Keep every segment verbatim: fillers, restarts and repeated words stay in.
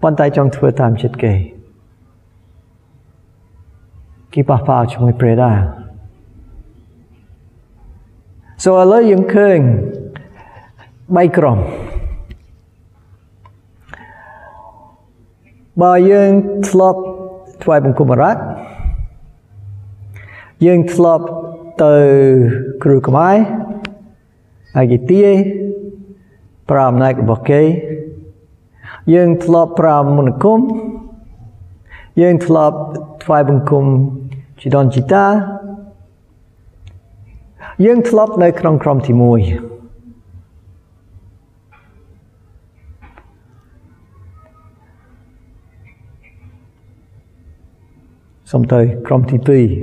ប៉ុន្តែចង់ធ្វើតាមចិត្តគេគេប៉ះពាល់ជាមួយព្រះដែរ so ឥឡូវយើងឃើញបីក្រុមបើយើងធ្លាប់ថ្វាយបង្គំអារក្សយើងធ្លាប់ទៅគ្រូខ្មែរហើយគេទាយប្រើអំណាចរបស់គេយើងធ្លាប់ប្រើមន្តអាគមយើងធ្លាប់ថ្វាយបង្គំជីដូនជីតាយើងធ្លាប់នៅក្នុងក្រុមទីមួយសូមទៅក្រុមទីពីរ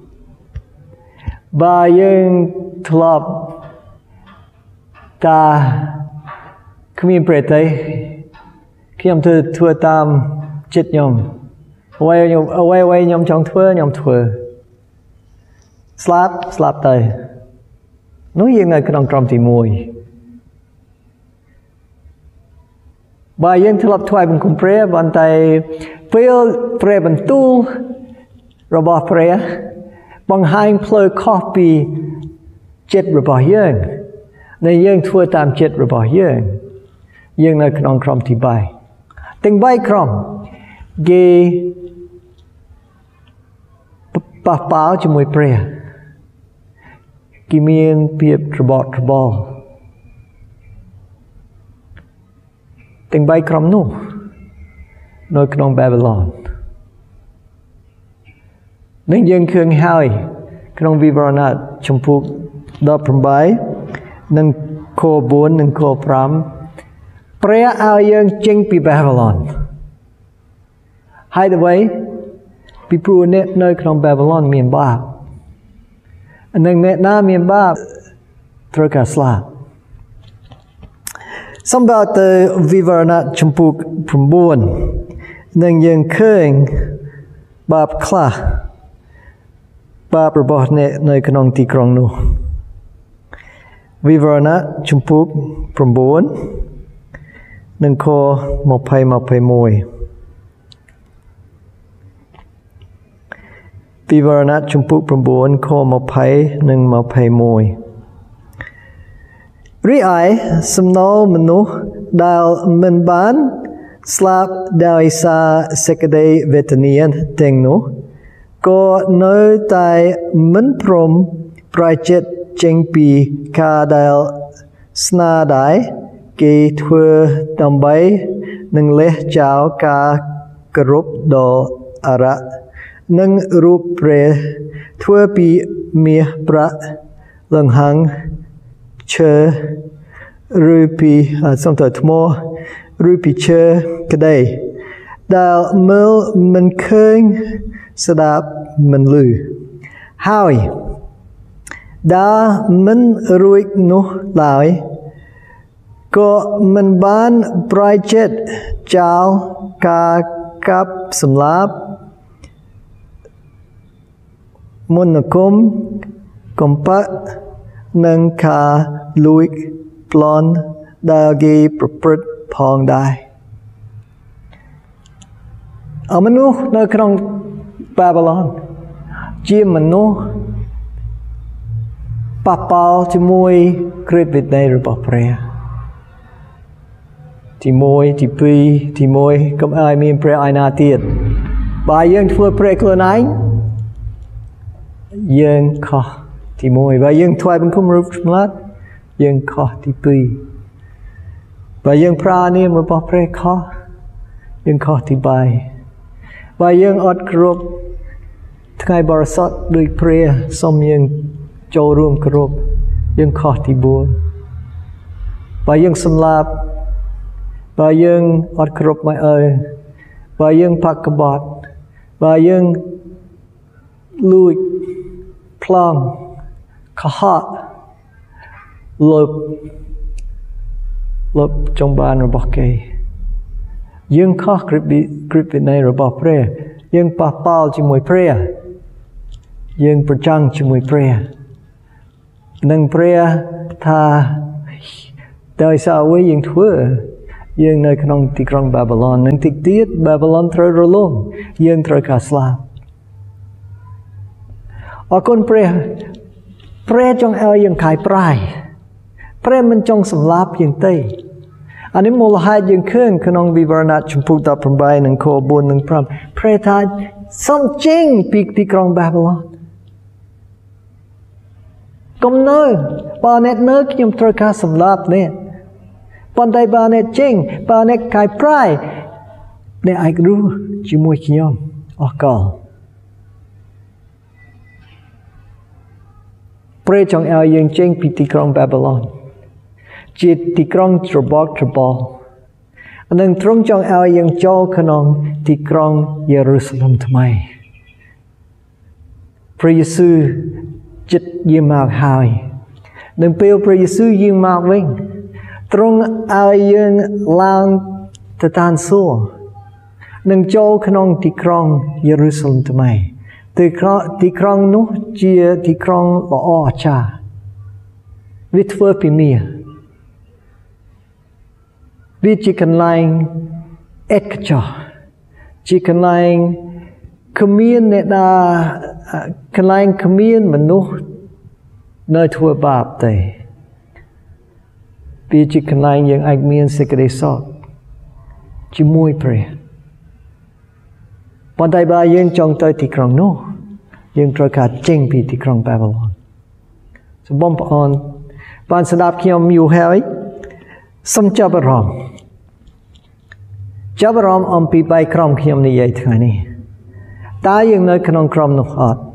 បើយើងធ្លាប់តាគ្មានប្រទេសខ្ញុំធ្វើធ្វើតាមចិត្តខ្ញុំអ្វីខ្ញុំអ្វីអ្វីខ្ញុំចង់ធ្វើខ្ញុំធ្វើស្លាប់ស្លាប់ទៅនោះយើងនៅក្នុងក្រុមទីមួយបើយើងធ្លាប់ថ្វាយបង្គំព្រះប៉ុន្តែពេលព្រះបន្ទូលរបស់ព្រះបង្ហាញផ្លូវខុសពីចិត្តរបស់យើងដែលយើងធ្វើតាមចិត្តរបស់យើងយើងនៅក្នុងក្រុមទីបីទាំងបីក្រុមគេប៉ះពាល់ជាមួយព្រះគេមានភាពរបត់របល់ទាំងបីក្រុមនោះនៅក្នុងបាប៊ីឡូននឹងយើងឃើញហើយក្នុងវិវរណៈចំពុកដប់ប្រាំនិងខបួននិងខប្រាំព្រះឲ្យយើងចេញពីបាប៊ីឡូនហើយដើម្បីពីព្រោះអ្នកនៅក្នុងបាប៊ីឡូនមានបាបនិងអ្នកណាមានបាបត្រូវការស្លាប់សំដៅទៅវិវរណៈចំពុកប្រាំបួននឹងយើងឃើញបាបខ្លះបាបរបស់អ្នកនៅក្នុងទីក្រុងនោះវិវរណៈចំពុកប្រាំបួននិងខម្ភៃម្ភៃមួយវិវរណៈចំពុកប្រាំបួនខម្ភៃនិងម្ភៃមួយរីឯសំណល់មនុស្សដែលមិនបានស្លាប់ដោយសារសេចក្តីវេទនាទាំងនោះក៏នៅតែមិនព្រមប្រែចិត្តចេញពីការដែលស្នាដៃគេធ្វើដើម្បីនឹងលះចោលការគោរពដល់អារក្សនិងរូបព្រះធ្វើពីមាសប្រាក់លង្ហង្សឈើឬពីសំទៅថ្មឬពីឈើក្តីដែលមើលមិនឃើញស្ដាប់មិនឮហើយដែលមិនរួចនោះឡើយក៏មិនបានប្រែចិត្តចោលការកាប់សម្លាប់មន្តអាគមកំប៉ាក់និងការលួចប្លន់ដែលគេប្រព្រឹត្តផងដែរអមនុស្សនៅក្នុងបាប៊ីឡូនជាមនុស្សប៉ះពាល់ជាមួយគ្រឹះវិន័យរបស់ព្រះទីមួយទីពីរទីមួយកុំឲ្យមានព្រះឯណាទៀតបើយើងធ្វើព្រះខ្លួនឯងយើងខុសទីមួយបើយើងថ្វាយបង្គំរូបចម្លាក់យើងខុសទីពីរបើយើងប្រើនាមរបស់ព្រះខុសយើងខុសទីបីបើយើងអត់គោរពថ្ងៃបរិសុទ្ធដោយព្រះសូមយើងចូលរួមគោរពយើងខុសទីបួនបើយើងសម្លាប់បើយើងអត់គោរពមកអើបើយើងផាក់កបត់បើយើងលួចប្លង់កុហកលុបលុបចង់បានរបស់គេយើងខុសគ្រឹះគ្រឹះវិន័យរបស់ព្រះយើងប៉ះពាល់ជាមួយព្រះយើងប្រចាំជាមួយព្រះនិងព្រះថាដោយសារអ្វីយើងធ្វើយើងនៅក្នុងទីក្រុងបាប៊ីឡននឹងតិចទៀតបាប៊ីឡនត្រូវរលំយើងត្រូវការស្លាប់អរគុណព្រះព្រះចង់ឲ្យយើងខាយប្រៃព្រះមិនចង់សម្លាប់យើងទេអានេះមូលហេតុយើងឃើញក្នុងវិវរណៈចំពុកដប់ប្រាំបីនិងខបួននិងប្រាំព្រះថាសំចេញពីទីក្រុងបាប៊ីឡនកុំនៅបើអ្នកនៅខ្ញុំត្រូវការសម្លាប់នេះប៉ុន្តែបើអ្នកចេញបើអ្នកខាយប្រៃអ្នកអាចរស់ជាមួយខ្ញុំអស់កលព្រះចង់ឲ្យយើងចេញពីទីក្រុងបាប៊ីឡនជាទីក្រុងច្របល់ច្របល់និងទ្រង់ចង់ឲ្យយើងចូលក្នុងទីក្រុងយេរូសាឡិមថ្មីព្រះយេស៊ូវចិត្តយាងមកហើយនឹងពេលព្រះយេស៊ូវយាងមកវិញទ្រង់ឲ្យយើងឡើងទៅឋានសួគ៌នឹងចូលក្នុងទីក្រុងយេរូសាឡិមថ្មីទីក្រុងទីក្រុងនោះជាទីក្រុងល្អអស្ចារ្យវាធ្វើពីមាសវាជាកន្លែងអេកចោជាកន្លែងគ្មានអ្នកណាកន្លែងគ្មានមនុស្សនៅធ្វើបាបទេវាជាកន្លែងយើងអាចមានសេចក្តីសុខជាមួយព្រះប៉ុន្តែបើយើងចង់ទៅទីក្រុងនោះយើងត្រូវការចេញពីទីក្រុងបាប៊ីឡនសូមបងប្អូនបានស្ដាប់ខ្ញុំយូរហើយសូមចាប់អារម្មណ៍ចាប់អារម្មណ៍អំពីបែបក្រុមខ្ញុំនិយាយថ្ងៃនេះតើយើងនៅក្នុងក្រុមនោះអត់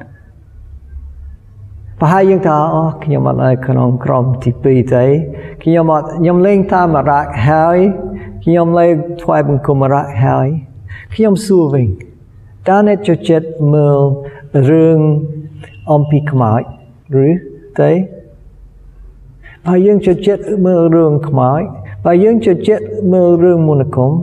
ប្រហែលយើងថាអូខ្ញុំអត់នៅក្នុងក្រុមទីពីរទេខ្ញុំអត់ខ្ញុំលេងតាមរៈហើយខ្ញុំលេងថ្វាយបង្គំរៈហើយខ្ញុំសួរវិញតើអ្នកចូលចិត្តមើលរឿងអំពីខ្មោចឬទេបើយើងចូលចិត្តមើលរឿងខ្មោចបើយើងចូលចិត្តមើលរឿងមន្តអាគម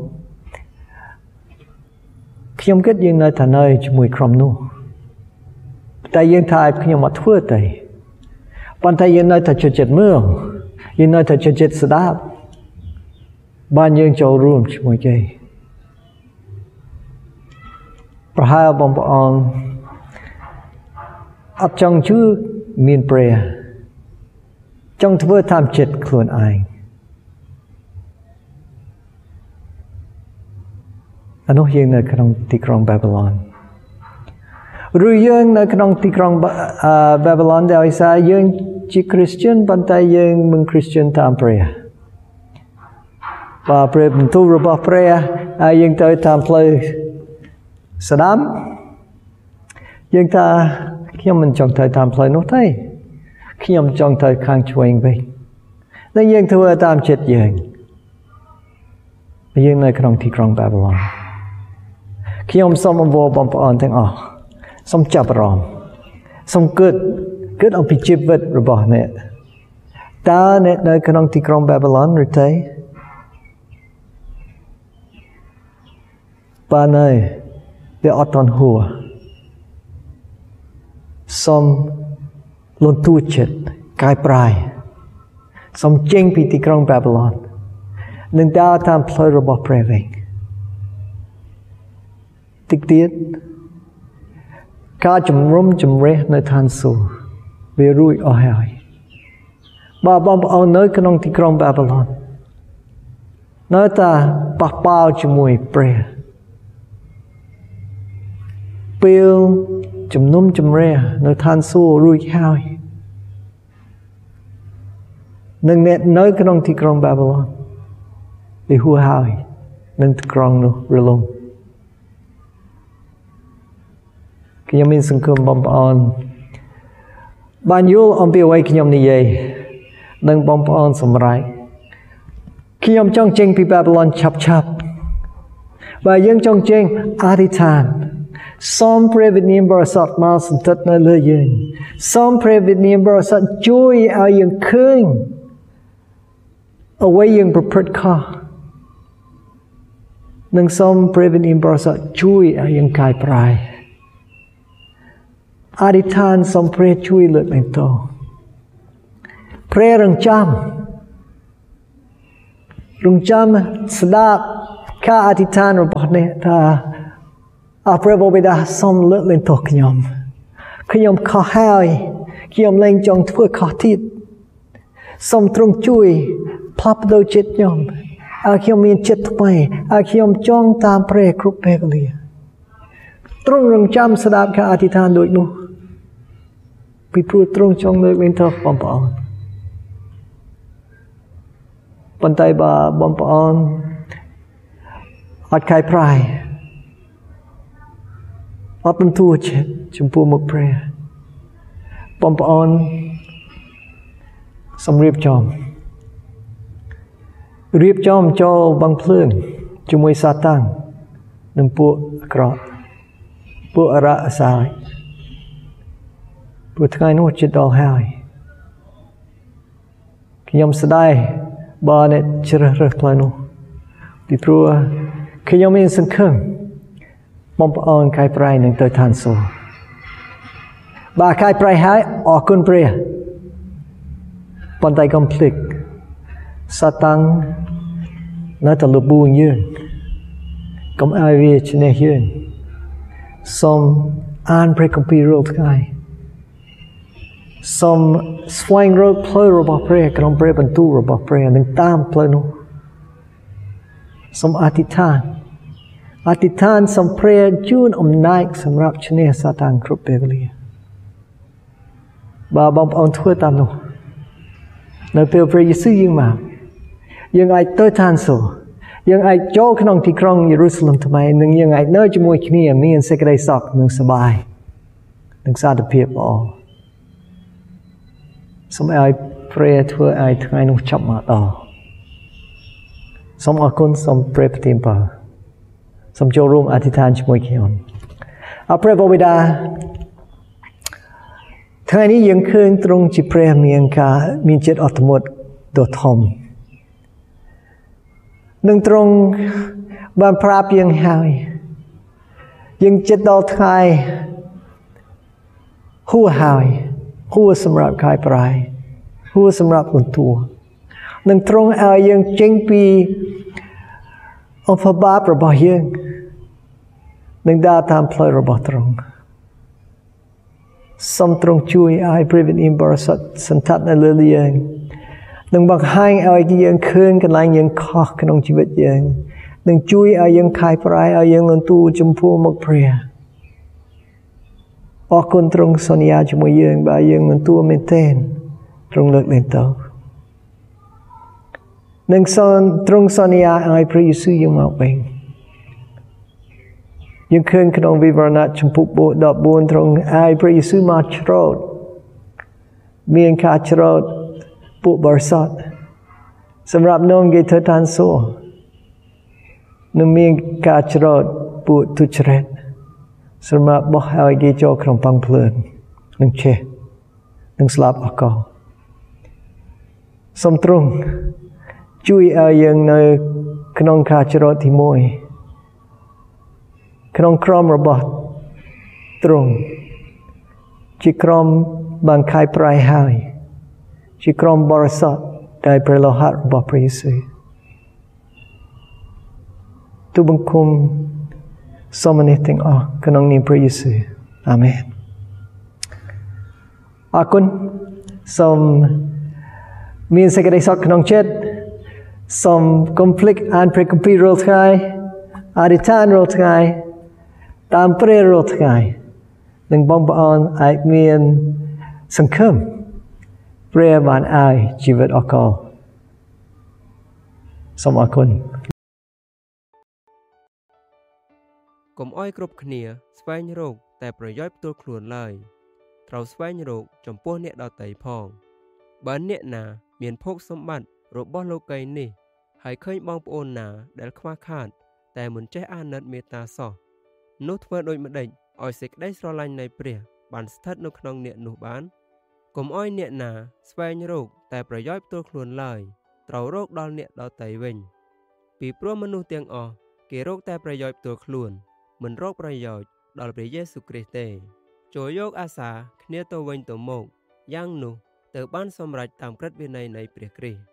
ខ្ញុំគិតយើងនៅតែនៅជាមួយក្រុមនោះតែយើងថាខ្ញុំអត់ធ្វើទេប៉ុន្តែយើងនៅតែចូលចិត្តមើលយើងនៅតែចូលចិត្តស្ដាប់បានយើងចូលរួមជាមួយគេប្រហែលបងប្អូនអត់ចង់ជឿមានព្រះចង់ធ្វើតាមចិត្តខ្លួនឯងអានោះយើងនៅក្នុងទីក្រុងបាប៊ីឡនឬយើងនៅក្នុងទីក្រុងបាប៊ីឡនដែលថាយើងជាគ្រីស្ទានប៉ុន្តែយើងមិនគ្រីស្ទានតាមព្រះបើព្រះបន្ទូលរបស់ព្រះហើយយើងទៅតាមផ្លូវស្ដាំយើងថាខ្ញុំមិនចង់ទៅតាមផ្លូវនោះទេខ្ញុំចង់ទៅខាងឆ្វេងវិញតែយើងធ្វើតាមចិត្តយើងយើងនៅក្នុងទីក្រុងបាប៊ីឡនខ្ញុំសូមអង្វរបងប្អូនទាំងអស់សូមចាប់អារម្មណ៍សូមគិតគិតអំពីជីវិតរបស់អ្នកតើអ្នកនៅក្នុងទីក្រុងបាប៊ីឡនឬទេបើនៅវាអត់ទាន់ហួរសូមលន់តួចិត្តកាយប្រៃសូមចេញពីទីក្រុងបាប៊ីឡននឹងដើរតាមផ្លូវរបស់ព្រះវិញតិចទៀតការជំរុំជម្រះនៅឋានសួគ៌វារួចអស់ហើយបើបងប្អូននៅក្នុងទីក្រុងបាប៊ីឡននៅតែប៉ះប៉ោជាមួយព្រះពេលជំនុំជម្រះនៅឋានសួគ៌រួចហើយនឹងអ្នកនៅក្នុងទីក្រុងបាប៊ីឡនវាហួសហើយនឹងទីក្រុងនោះរលំខ្ញុំមានសង្ឃឹមបងប្អូនបានយល់អំពីអ្វីខ្ញុំនិយាយនឹងបងប្អូនសម្រេចខ្ញុំចង់ចេញពីបាប៊ីឡនឆាប់ឆាប់បើយើងចង់ចេញអធិដ្ឋានសូមព្រះវិញ្ញាណបរិសុទ្ធមកសន្តិដ្ឋនៅលើយើងសូមព្រះវិញ្ញាណបរិសុទ្ធជួយឲ្យយើងឃើញអ្វីយើងប្រព្រឹត្តខុសនិងសូមព្រះវិញ្ញាណបរិសុទ្ធជួយឲ្យយើងកាយប្រែអធិដ្ឋានសូមព្រះជួយលើកបន្តព្រះរងចាំរងចាំស្ដាប់ការអធិដ្ឋានរបស់អ្នកថាអព្រះបិតាសូមលើកលែងទោសខ្ញុំខ្ញុំខុសហើយខ្ញុំលែងចង់ធ្វើខុសទៀតសូមទ្រង់ជួយផ្លាស់ប្ដូរចិត្តខ្ញុំឲ្យខ្ញុំមានចិត្តថ្មីឲ្យខ្ញុំចង់តាមព្រះគ្រប់ពេលវេលាទ្រង់រងចាំស្ដាប់ការអធិដ្ឋានដូចនោះពីព្រោះទ្រង់ចង់លើកលែងទោសបងប្អូនប៉ុន្តែបើបងប្អូនអត់ខៃប្រៃអត់បន្ទួចិត្តចំពោះមុខព្រះបងប្អូនសម្រៀបចំរៀបចំចូលបាំងភ្លើងជាមួយសាតាំងនិងពួកអាក្រក់ពួកអរៈសាយព្រោះថ្ងៃនោះជិតដល់ហើយខ្ញុំស្ដាយបើអ្នកជ្រើសរើសផ្លូវនោះពីព្រោះខ្ញុំមានសង្ឃឹមបងប្អូនខៃប្រៃនឹងទៅឋានសួគ៌បើខៃប្រៃហើយអរគុណព្រះប៉ុន្តែកុំភ្លេចសាតាំងនៅតែលបួងយើងកុំឲ្យវាឈ្នះយើងសូមអានព្រះគម្ពីររាល់ថ្ងៃសូមស្វែងរកផ្លូវរបស់ព្រះក្នុងព្រះបន្ទូលរបស់ព្រះនិងតាមផ្លូវនោះសូមអធិដ្ឋានអធិដ្ឋានសូមព្រះជូនអំណាចសម្រាប់ឈ្នះសាតាំងគ្រប់ពេលវេលាបើបងប្អូនធ្វើតាមនោះនៅពេលព្រះយេស៊ូវយាងមកយើងអាចទៅឋានសួគ៌យើងអាចចូលក្នុងទីក្រុងយេរូសាឡឹមថ្មីនិងយើងអាចនៅជាមួយគ្នាមានសេចក្តីសុខនិងសប្បាយនិងសន្តិភាពល្អសូមឲ្យព្រះធ្វើឲ្យថ្ងៃនោះចាប់មកដល់សូមអរគុណសូមព្រះប្រទានពរសូមចូលរួមអធិដ្ឋានជាមួយខ្ញុំអរព្រះបិតាថ្ងៃនេះយើងឃើញទ្រង់ជាព្រះមានការមានចិត្តអត់ធ្មត់ដ៏ធំនឹងទ្រង់បានប្រាប់យើងហើយយើងចិត្តដល់ថ្ងៃហួសហើយហួសសម្រាប់កាយប្រៃហួសសម្រាប់បន្ទួនឹងទ្រង់ឲ្យយើងចេញពីអបបាបរបស់យើងនឹងដើរតាមផ្លូវរបស់ទ្រង់សូមទ្រង់ជួយឲ្យព្រះវិញ្ញាណបរិសុទ្ធសន្តាប់នៅលើយើងនឹងបង្ហាញឲ្យយើងឃើញកន្លែងយើងខុសក្នុងជីវិតយើងនឹងជួយឲ្យយើងខៃប្រៃឲ្យយើងលន់ទូចំពោះមុខព្រះអរគុណទ្រង់សន្យាជាមួយយើងបើយើងលន់ទូមែនទែនទ្រង់លើកលែងទោសនឹងសូមទ្រង់សន្យាឲ្យព្រះយេស៊ូវយើងមកវិញយើងឃើញក្នុងវិវរណៈចំពុកដប់បួនទ្រង់ឲ្យព្រះយេស៊ូវមកច្រូតមានការច្រូតពួកបរិសុទ្ធសម្រាប់នាំគេទៅឋានសួគ៌នឹងមានការច្រូតពួកទុច្ចរិតសម្រាប់បោះឲ្យគេចូលក្នុងបាំងភ្លើងនឹងឆេះនឹងស្លាប់អកលសូមទ្រង់ជួយឲ្យយើងនៅក្នុងការច្រូតទីមួយក្នុងក្រុមរបស់ទ្រង់ជាក្រុមបានខៃប្រៃហើយជាក្រុមបរិសុទ្ធដែលព្រះលោហៈរបស់ព្រះយេស៊ូវទូបង្គំសូមនេះទាំងអស់ក្នុងនាមព្រះយេស៊ូវអាមែនអរគុណសូមមានសេចក្តីសុខក្នុងចិត្តសូមកុំភ្លេចអានព្រះគម្ពីររាល់ថ្ងៃអធិដ្ឋានរាល់ថ្ងៃតាមព្រះរាល់ថ្ងៃនិងបងប្អូនអាចមានសង្ឃឹមព្រះបានឲ្យជីវិតអកលសូមអរគុណកុំអោយគ្រប់គ្នាស្វែងរកតែប្រយោជន៍ផ្ទាល់ខ្លួនឡើយត្រូវស្វែងរកចំពោះអ្នកដទៃផងបើអ្នកណាមានភោគសម្បត្តិរបស់លោកីយ៍នេះហើយឃើញបងប្អូនណាដែលខ្វះខាតតែមិនចេះអាណិតមេត្តាសោះនោះធ្វើដូចម្ដេចឲ្យសេចក្តីស្រឡាញ់នៃព្រះបានស្ថិតនៅក្នុងអ្នកនោះបានកុំអោយអ្នកណាស្វែងរកតែប្រយោជន៍ផ្ទាល់ខ្លួនឡើយត្រូវរកដល់អ្នកដទៃវិញពីព្រោះមនុស្សទាំងអស់គេរកតែប្រយោជន៍ផ្ទាល់ខ្លួនមិនរកប្រយោជន៍ដល់ព្រះយេស៊ូវគ្រីស្ទទេចូលយកអាសាគ្នាទៅវិញទៅមកយ៉ាងនោះទៅបានសម្រេចតាមក្រឹតវិន័យនៃព្រះគ្រីស្ទត្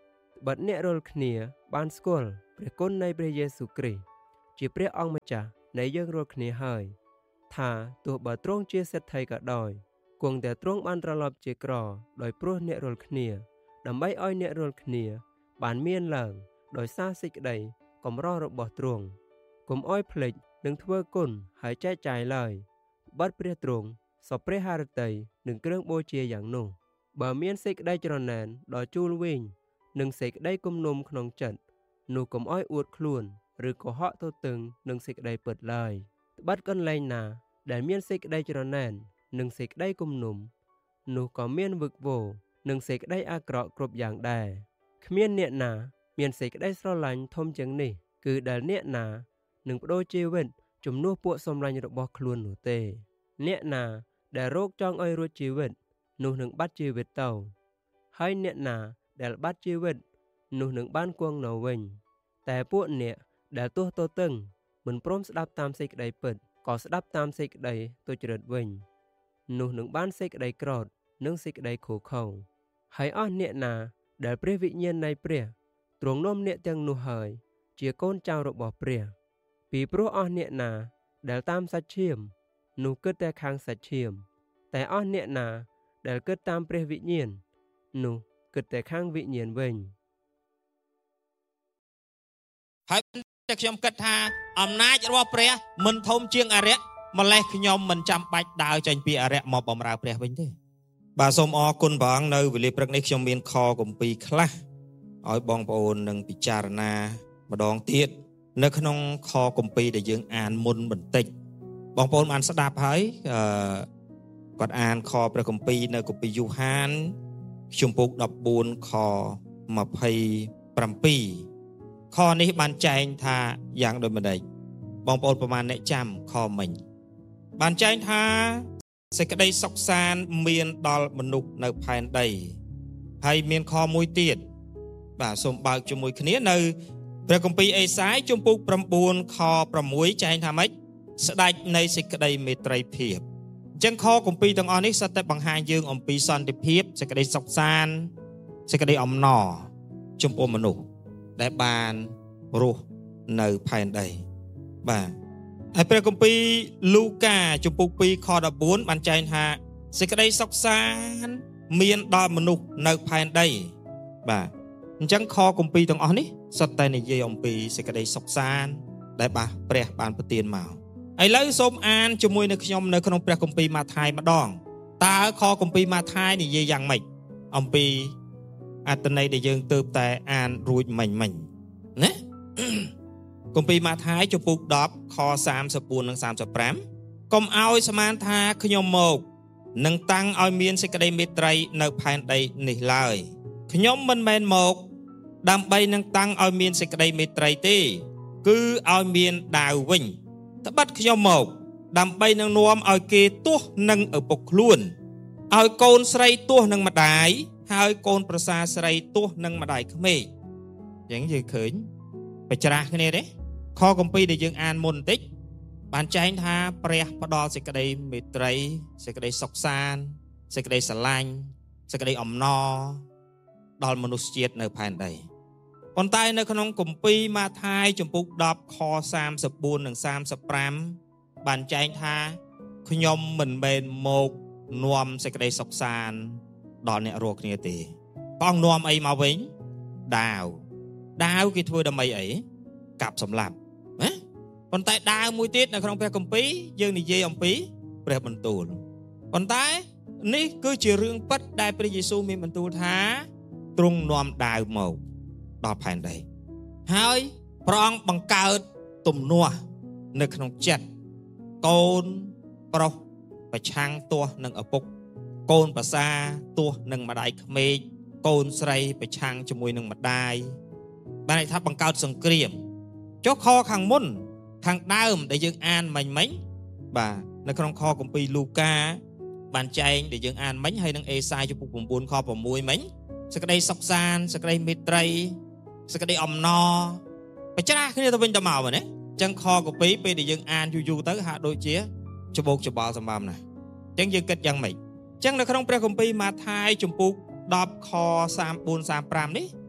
បាត់អ្នករាល់គ្នាបានស្គាល់ព្រះគុណនៃព្រះយេស៊ូវគ្រីស្ទជាព្រះអង្គម្ចាស់នៃយើងរាល់គ្នាហើយថាទោះបើទ្រង់ជាសេដ្ឋីក៏ដោយគង់តែទ្រង់បានត្រឡប់ជាក្រដោយព្រោះអ្នករាល់គ្នាដើម្បីឲ្យអ្នករាល់គ្នាបានមានឡើងដោយសារសេចក្តីកម្ររបស់ទ្រង់កុំឲ្យភ្លេចនឹងធ្វើគុណហើយចែកចាយឡើយបាត់ព្រះទ្រង់សពព្រះハរតីនឹងគ្រឿងបូជាយ៉ាងនោះបើមានសេចក្តីច្រណែនដ៏ជូលវិញនិងសេចក្តីគំនុំក្នុងចិត្តនោះកុំឲ្យអួតខ្លួនឬកុហកទទឹងនឹងសេចក្តីពិតឡើយត្បិតកន្លែងណាដែលមានសេចក្តីច្រណែននិងសេចក្តីគំនុំនោះក៏មានវឹកវរនិងសេចក្តីអាក្រក់គ្រប់យ៉ាងដែរគ្មានអ្នកណាមានសេចក្តីស្រឡាញ់ធំជាងនេះគឺដែលអ្នកណានឹងបដូរជីវិតជំនួសពួកសម្លាញ់របស់ខ្លួននោះទេអ្នកណាដែលរកចង់ឲ្យរួចជីវិតនោះនឹងបាត់ជីវិតទៅហើយអ្នកណាដែលបាត់ជីវិតនោះនឹងបានគង់នៅវិញតែពួកអ្នកដែលទោះទទឹងមិនព្រមស្ដាប់តាមសេចក្តីពិតក៏ស្ដាប់តាមសេចក្តីទុច្ចរិតវិញនោះនឹងបានសេចក្តីក្រោធនិងសេចក្តីខូខើហើយអស់អ្នកណាដែលព្រះវិញ្ញាណនៃព្រះទ្រង់នាំអ្នកទាំងនោះហើយជាកូនចៅរបស់ព្រះពីព្រោះអស់អ្នកណាដែលតាមសាច់ឈាមនោះគិតតែខាងសាច់ឈាមតែអស់អ្នកណាដែលគិតតាមព្រះវិញ្ញាណនោះគិតតែខាងវិញ្ញាណវិញហើយតែខ្ញុំគិតថាអំណាចរបស់ព្រះមិនធំជាងអរិយម្លេះខ្ញុំមិនចាំបាច់ដើរចេញពីអរិយមកបម្រើព្រះវិញទេបាទសូមអរគុណព្រះអង្គនៅវេលាព្រឹកនេះខ្ញុំមានខគម្ពីរខ្លះឲ្យបងប្អូននឹងពិចារណាម្ដងទៀតនៅក្នុងខគម្ពីរដែលយើងអានមុនបន្តិចបងប្អូនបានស្ដាប់ហើយអឺគាត់អានខព្រះគម្ពីរនៅគម្ពីរយូហានជំពូកដប់បួនខម្ភៃប្រាំពីរខនេះបានចែងថាយ៉ាងដូចម្ដេចបងប្អូនប្រមាណអ្នកចាំខមិញបានចែងថាសេចក្តីសុខសាន្តមានដល់មនុស្សនៅផែនដីហើយមានខមួយទៀតបាទសូមបើកជាមួយគ្នានៅព្រះគម្ពីរអេសាយជំពូកប្រាំបួនខប្រាំមួយចែងថាម៉េចស្ដេចនៃសេចក្តីមេត្រីភាពអញ្ចឹងខគម្ពីរទាំងអស់នេះសុទ្ធតែបង្ហាញយើងអំពីសន្តិភាពសេចក្តីសុខសាន្តសេចក្តីអំណរចំពោះមនុស្សដែលបានរស់នៅផែនដីបាទហើយព្រះគម្ពីរលូកាជំពូកពីរខដប់បួនបានចែងថាសេចក្តីសុខសាន្តមានដល់មនុស្សនៅផែនដីបាទអញ្ចឹងខគម្ពីរទាំងអស់នេះសុទ្ធតែនិយាយអំពីសេចក្តីសុខសាន្តដែលបាទព្រះបានប្រទានមកឥឡូវសូមអានជាមួយនឹងខ្ញុំនៅក្នុងព្រះគម្ពីរម៉ាថាយម្ដងតើខគម្ពីរម៉ាថាយនិយាយយ៉ាងម៉េចអំពីអត្ថន័យដែលយើងទើបតែអានរួចមិញមិញណាគម្ពីរម៉ាថាយជំពូកដប់ខសាមសិបបួននិងសាមសិបប្រាំកុំឲ្យស្មានថាខ្ញុំមកនឹងតាំងឲ្យមានសេចក្តីមេត្រីនៅផែនដីនេះឡើយខ្ញុំមិនមែនមកដើម្បីនឹងតាំងឲ្យមានសេចក្តីមេត្រីទេគឺឲ្យមានដាវវិញត្បិតខ្ញុំមកដើម្បីនឹងនាំឲ្យគេទាស់នឹងឪពុកខ្លួនឲ្យកូនស្រីទាស់នឹងម្ដាយហើយកូនប្រសាស្រីទាស់នឹងម្ដាយក្មេកអញ្ចឹងយើងឃើញបច្រាស់គ្នាទេខគម្ពីរដែលយើងអានមុនបន្តិចបានចែងថាព្រះផ្ដល់សេចក្តីមេត្រីសេចក្តីសុខសាន្តសេចក្តីស្រឡាញ់សេចក្តីអំណរដល់មនុស្សជាតិនៅផែនដីប៉ុន្តែនៅក្នុងគម្ពីរម៉ាថាយជំពូកដប់ខសាមសិបបួននិងសាមសិបប្រាំបានចែងថាខ្ញុំមិនមែនមកនាំសេចក្តីសុខសាន្តដល់អ្នករាល់គ្នាទេព្រះអង្គនាំអីមកវិញដាវដាវគេធ្វើដើម្បីអីកាប់សម្លាប់ណាប៉ុន្តែដាវមួយទៀតនៅក្នុងព្រះគម្ពីរយើងនិយាយអំពីព្រះបន្ទូលប៉ុន្តែនេះគឺជារឿងពិតដែលព្រះយេស៊ូវមានបន្ទូលថាទ្រង់នាំដាវមកដល់ផែនដីហើយព្រះអង្គបង្កើតទំនាស់នៅក្នុងចិត្តកូនប្រុសប្រឆាំងទាស់នឹងឪពុកកូនប្រសាទាស់នឹងម្ដាយក្មេកកូនស្រីប្រឆាំងជាមួយនឹងម្ដាយបានន័យថាបង្កើតសង្គ្រាមចុះខខាងមុនខាងដើមដែលយើងអានមិញមិញបាទនៅក្នុងខគម្ពីរលូកាបានចែងដែលយើងអានមិញហើយនឹងអេសាយជំពូកប្រាំបួនខប្រាំមួយមិញសេចក្តីសុខសាន្តសេចក្តីមេត្រីសេចក្តីអំណរបច្រាស់គ្នាទៅវិញទៅមកណាអញ្ចឹងខគម្ពីរពេលដែលយើងអានយូរយូរទៅហាក់ដូចជាច្បោកច្បល់សម្បំណាអញ្ចឹងយើងគិតយ៉ាងម៉េចអញ្ចឹងនៅក្នុងព្រះគម្ពីរម៉ាថាយជំពូកដប់ខសាមបួនសាមប្រាំនេះ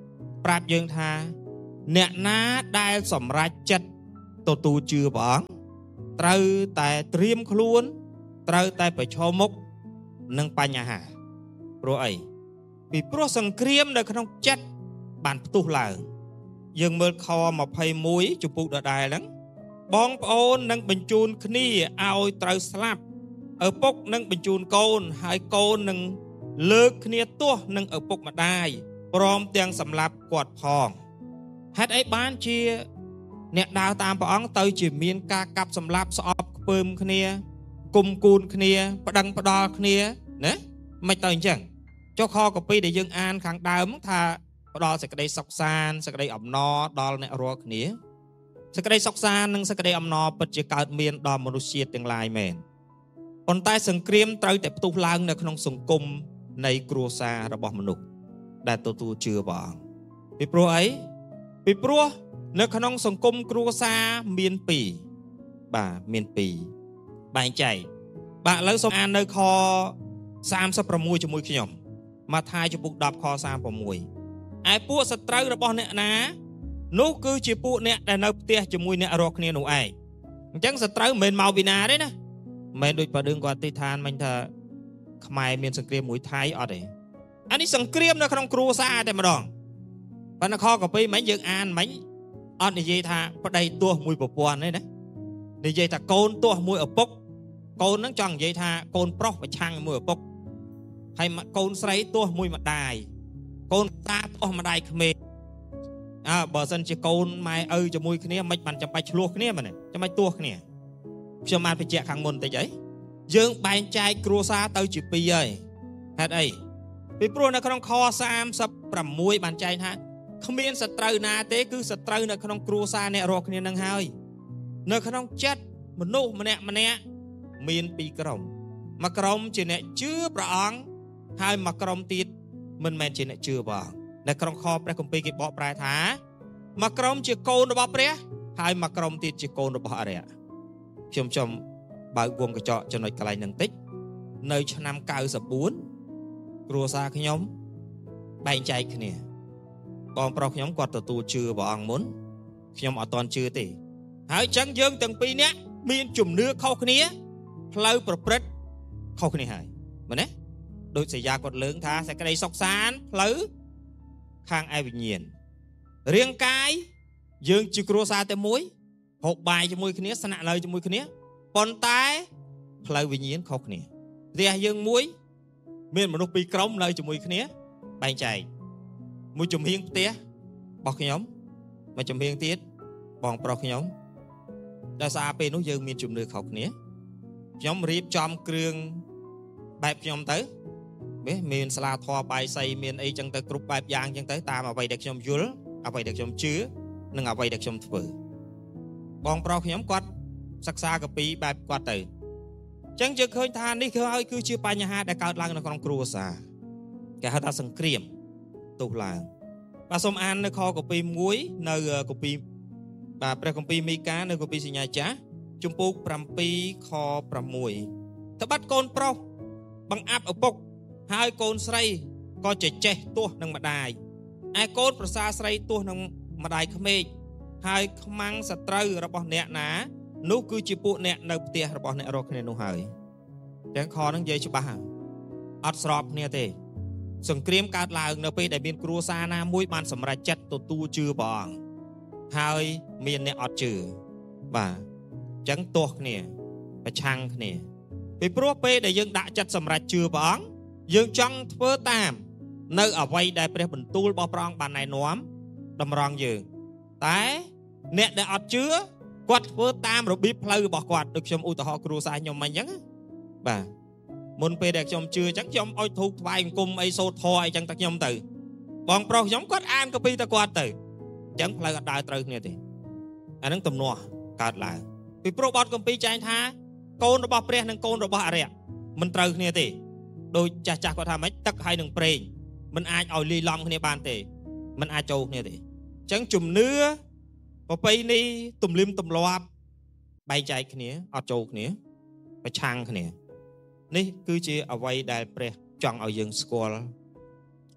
ប្រាប់យើងថាអ្នកណាដែលសម្រេចចិត្តទទួលជឿព្រះអង្គត្រូវតែត្រៀមខ្លួនត្រូវតែប្រឈមមុខនឹងបញ្ហាព្រោះអីពីព្រោះសង្គ្រាមនៅក្នុងចិត្តបានផ្ទុះឡើងយើងមើលខម្ភៃមួយចំពុកដដែលហ្នឹងបងប្អូននឹងបញ្ជូនគ្នាឲ្យត្រូវស្លាប់ឪពុកនឹងបញ្ជូនកូនហើយកូននឹងលើកគ្នាទាស់នឹងឪពុកម្ដាយព្រមទាំងសម្លាប់គាត់ផងហេតុអីបានជាអ្នកដើរតាមព្រះអង្គទៅជាមានការកាប់សម្លាប់ស្អប់ខ្ពើមគ្នាគុំគូនគ្នាប្តឹងផ្ដាល់គ្នាណាមិនទៅអញ្ចឹងចុះខកពីដែលយើងអានខាងដើមថាផ្ដល់សេចក្តីសុខសាន្តសេចក្តីអំណរដល់អ្នករាល់គ្នាសេចក្តីសុខសាន្តនិងសេចក្តីអំណរពិតជាកើតមានដល់មនុស្សជាតិទាំងឡាយមែនប៉ុន្តែសង្គ្រាមត្រូវតែផ្ទុះឡើងនៅក្នុងសង្គមនៃគ្រួសាររបស់មនុស្សដែលទទួលជឿព្រះអង្គពីព្រោះអីពីព្រោះនៅក្នុងសង្គមគ្រួសារមានពីរបាទមានពីរបែងចែកបាទឥឡូវសូមអាននៅខសាមសិបប្រាំមួយជាមួយខ្ញុំម៉ាថាយចំពុកដប់ខសាមសិបប្រាំមួយឯពួកសត្រូវរបស់អ្នកណានោះគឺជាពួកអ្នកដែលនៅផ្ទះជាមួយអ្នករស់គ្នានោះឯងអញ្ចឹងសត្រូវមិនមែនមកពីណាទេណាមិនដូចប្រដឿងគាត់ទីឋានមិញថាខ្មែរមានសង្គ្រាមមួយថៃអត់ទេអានេះសង្គ្រាមនៅក្នុងគ្រួសារតែម្ដងប៉ុន្តែខកពីមិញយើងអានមិញអត់និយាយថាប្តីទោះមួយប្រពន្ធទេណានិយាយថាកូនទោះមួយឪពុកកូននឹងចង់និយាយថាកូនប្រុសប្រឆាំងមួយឪពុកហើយកូនស្រីទោះមួយម្ដាយកូនតាទោះម្ដាយក្មេងអើបើសិនជាកូនម៉ែឪជាមួយគ្នាមិនបានចាំបាច់ឆ្លោះគ្នាមែនចាំបាច់ទោះគ្នាខ្ញុំបានបញ្ជាក់ខាងមុនតិចអីយើងបែងចែកគ្រួសារទៅជាពីរហើយហេតុអីពីព្រោះនៅក្នុងខសាមសិបប្រាំមួយបានចែងថាគ្មានសត្រូវណាទេគឺសត្រូវនៅក្នុងគ្រួសារអ្នករាល់គ្នានឹងហើយនៅក្នុងចិត្តមនុស្សម្នាក់ម្នាក់មានពីរក្រុមមួយក្រុមជាអ្នកជឿព្រះអង្គហើយមួយក្រុមទៀតមិនមែនជាអ្នកជឿព្រះអង្គនៅក្នុងខព្រះគម្ពីរគេបកប្រែថាមួយក្រុមជាកូនរបស់ព្រះហើយមួយក្រុមទៀតជាកូនរបស់អរិយខ្ញុំចង់បើកវងកញ្ចក់ចំណុចកន្លែងហ្នឹងតិចនៅឆ្នាំកៅសិបបួនគ្រួសារខ្ញុំបែងចែកគ្នាបងប្រុសខ្ញុំគាត់ទទួលជឿព្រះអង្គមុនខ្ញុំអត់ទាន់ជឿទេហើយអញ្ចឹងយើងទាំងពីរនាក់មានជំនឿខុសគ្នាផ្លូវប្រព្រឹត្តខុសគ្នាហើយមែនទេដូចសញ្ញាគាត់លើកថាសេចក្តីសុខសាន្តផ្លូវខាងឯវិញ្ញាណរាងកាយយើងជាគ្រួសារតែមួយហូបបាយជាមួយគ្នាស្នាក់នៅជាមួយគ្នាប៉ុន្តែផ្លូវវិញ្ញាណខុសគ្នាផ្ទះយើងមួយមានមនុស្សពីរក្រុមនៅជាមួយគ្នាបែងចែកមួយជំហៀងផ្ទះរបស់ខ្ញុំមួយជំហៀងទៀតបងប្រុសខ្ញុំដោយសារពេលនោះយើងមានជំនឿខុសគ្នាខ្ញុំរៀបចំគ្រឿងបែបខ្ញុំទៅមានស្លាធម៌បាយសីមានអីចឹងទៅគ្រប់បែបយ៉ាងចឹងទៅតាមអ្វីដែលខ្ញុំយល់អ្វីដែលខ្ញុំជឿនិងអ្វីដែលខ្ញុំធ្វើបងប្រុសខ្ញុំគាត់សិក្សាកាពីបែបគាត់ទៅចឹងយើងឃើញថានេះគឺហើយគឺជាបញ្ហាដែលកើតឡើងនៅក្នុងគ្រួសារគេហៅថាសង្គ្រាមទុះឡើងបាទសូមអាននៅខកាពីមួយនៅកាពីបាទព្រះគម្ពីរមីកានៅកាពីសញ្ញាចាស់ជំពូកប្រាំពីរខប្រាំមួយត្បិតកូនប្រុសបង្អាប់ឪពុកហើយកូនស្រីក៏ចេះចេះទោះនឹងម្ដាយឯកូនប្រសារស្រីទោះនឹងម្ដាយក្មេកហើយខ្មាំងសត្រូវរបស់អ្នកណានោះគឺជាពួកអ្នកនៅផ្ទះរបស់អ្នករស់គ្នានោះហើយទាំងខហ្នឹងនិយាយច្បាស់អត់ស្របគ្នាទេសង្គ្រាមកើតឡើងនៅពេលដែលមានគ្រួសារណាមួយបានសម្រេចចិត្តទទួលជឿព្រះអង្គហើយមានអ្នកអត់ជឿបាទអញ្ចឹងទោះគ្នាប្រឆាំងគ្នាពីព្រោះពេលដែលយើងដាក់ចិត្តសម្រេចជឿព្រះអង្គយើងចង់ធ្វើតាមនៅអ្វីដែលព្រះបន្ទូលរបស់ព្រះអង្គបានណែនាំតម្រង់យើងតែអ្នកដែលអត់ជឿគាត់ធ្វើតាមរបៀបផ្លូវរបស់គាត់ដូចខ្ញុំឧទាហរណ៍គ្រួសារខ្ញុំមិញអញ្ចឹងបាទមុនពេលដែលខ្ញុំជឿអញ្ចឹងខ្ញុំអុជធូបថ្វាយបង្គំអីសូត្រធម៌អីចឹងតែខ្ញុំទៅបងប្រុសខ្ញុំគាត់អានកាពីតែគាត់ទៅអញ្ចឹងផ្លូវអត់ដើរត្រូវគ្នាទេអានឹងទំនាស់កើតឡើងពីព្រោះបទគម្ពីរចែងថាកូនរបស់ព្រះនិងកូនរបស់អរិយមិនត្រូវគ្នាទេដូចចាស់ចាស់គាត់ថាម៉េចទឹកហើយនឹងប្រេងមិនអាចឲ្យលាយឡំគ្នាបានទេមិនអាចចូលគ្នាទេអញ្ចឹងជំនឿប្រពៃណីទំលៀមទម្លាប់បែងចែកគ្នាអត់ចូលគ្នាប្រឆាំងគ្នានេះគឺជាអ្វីដែលព្រះចង់ឲ្យយើងស្គាល់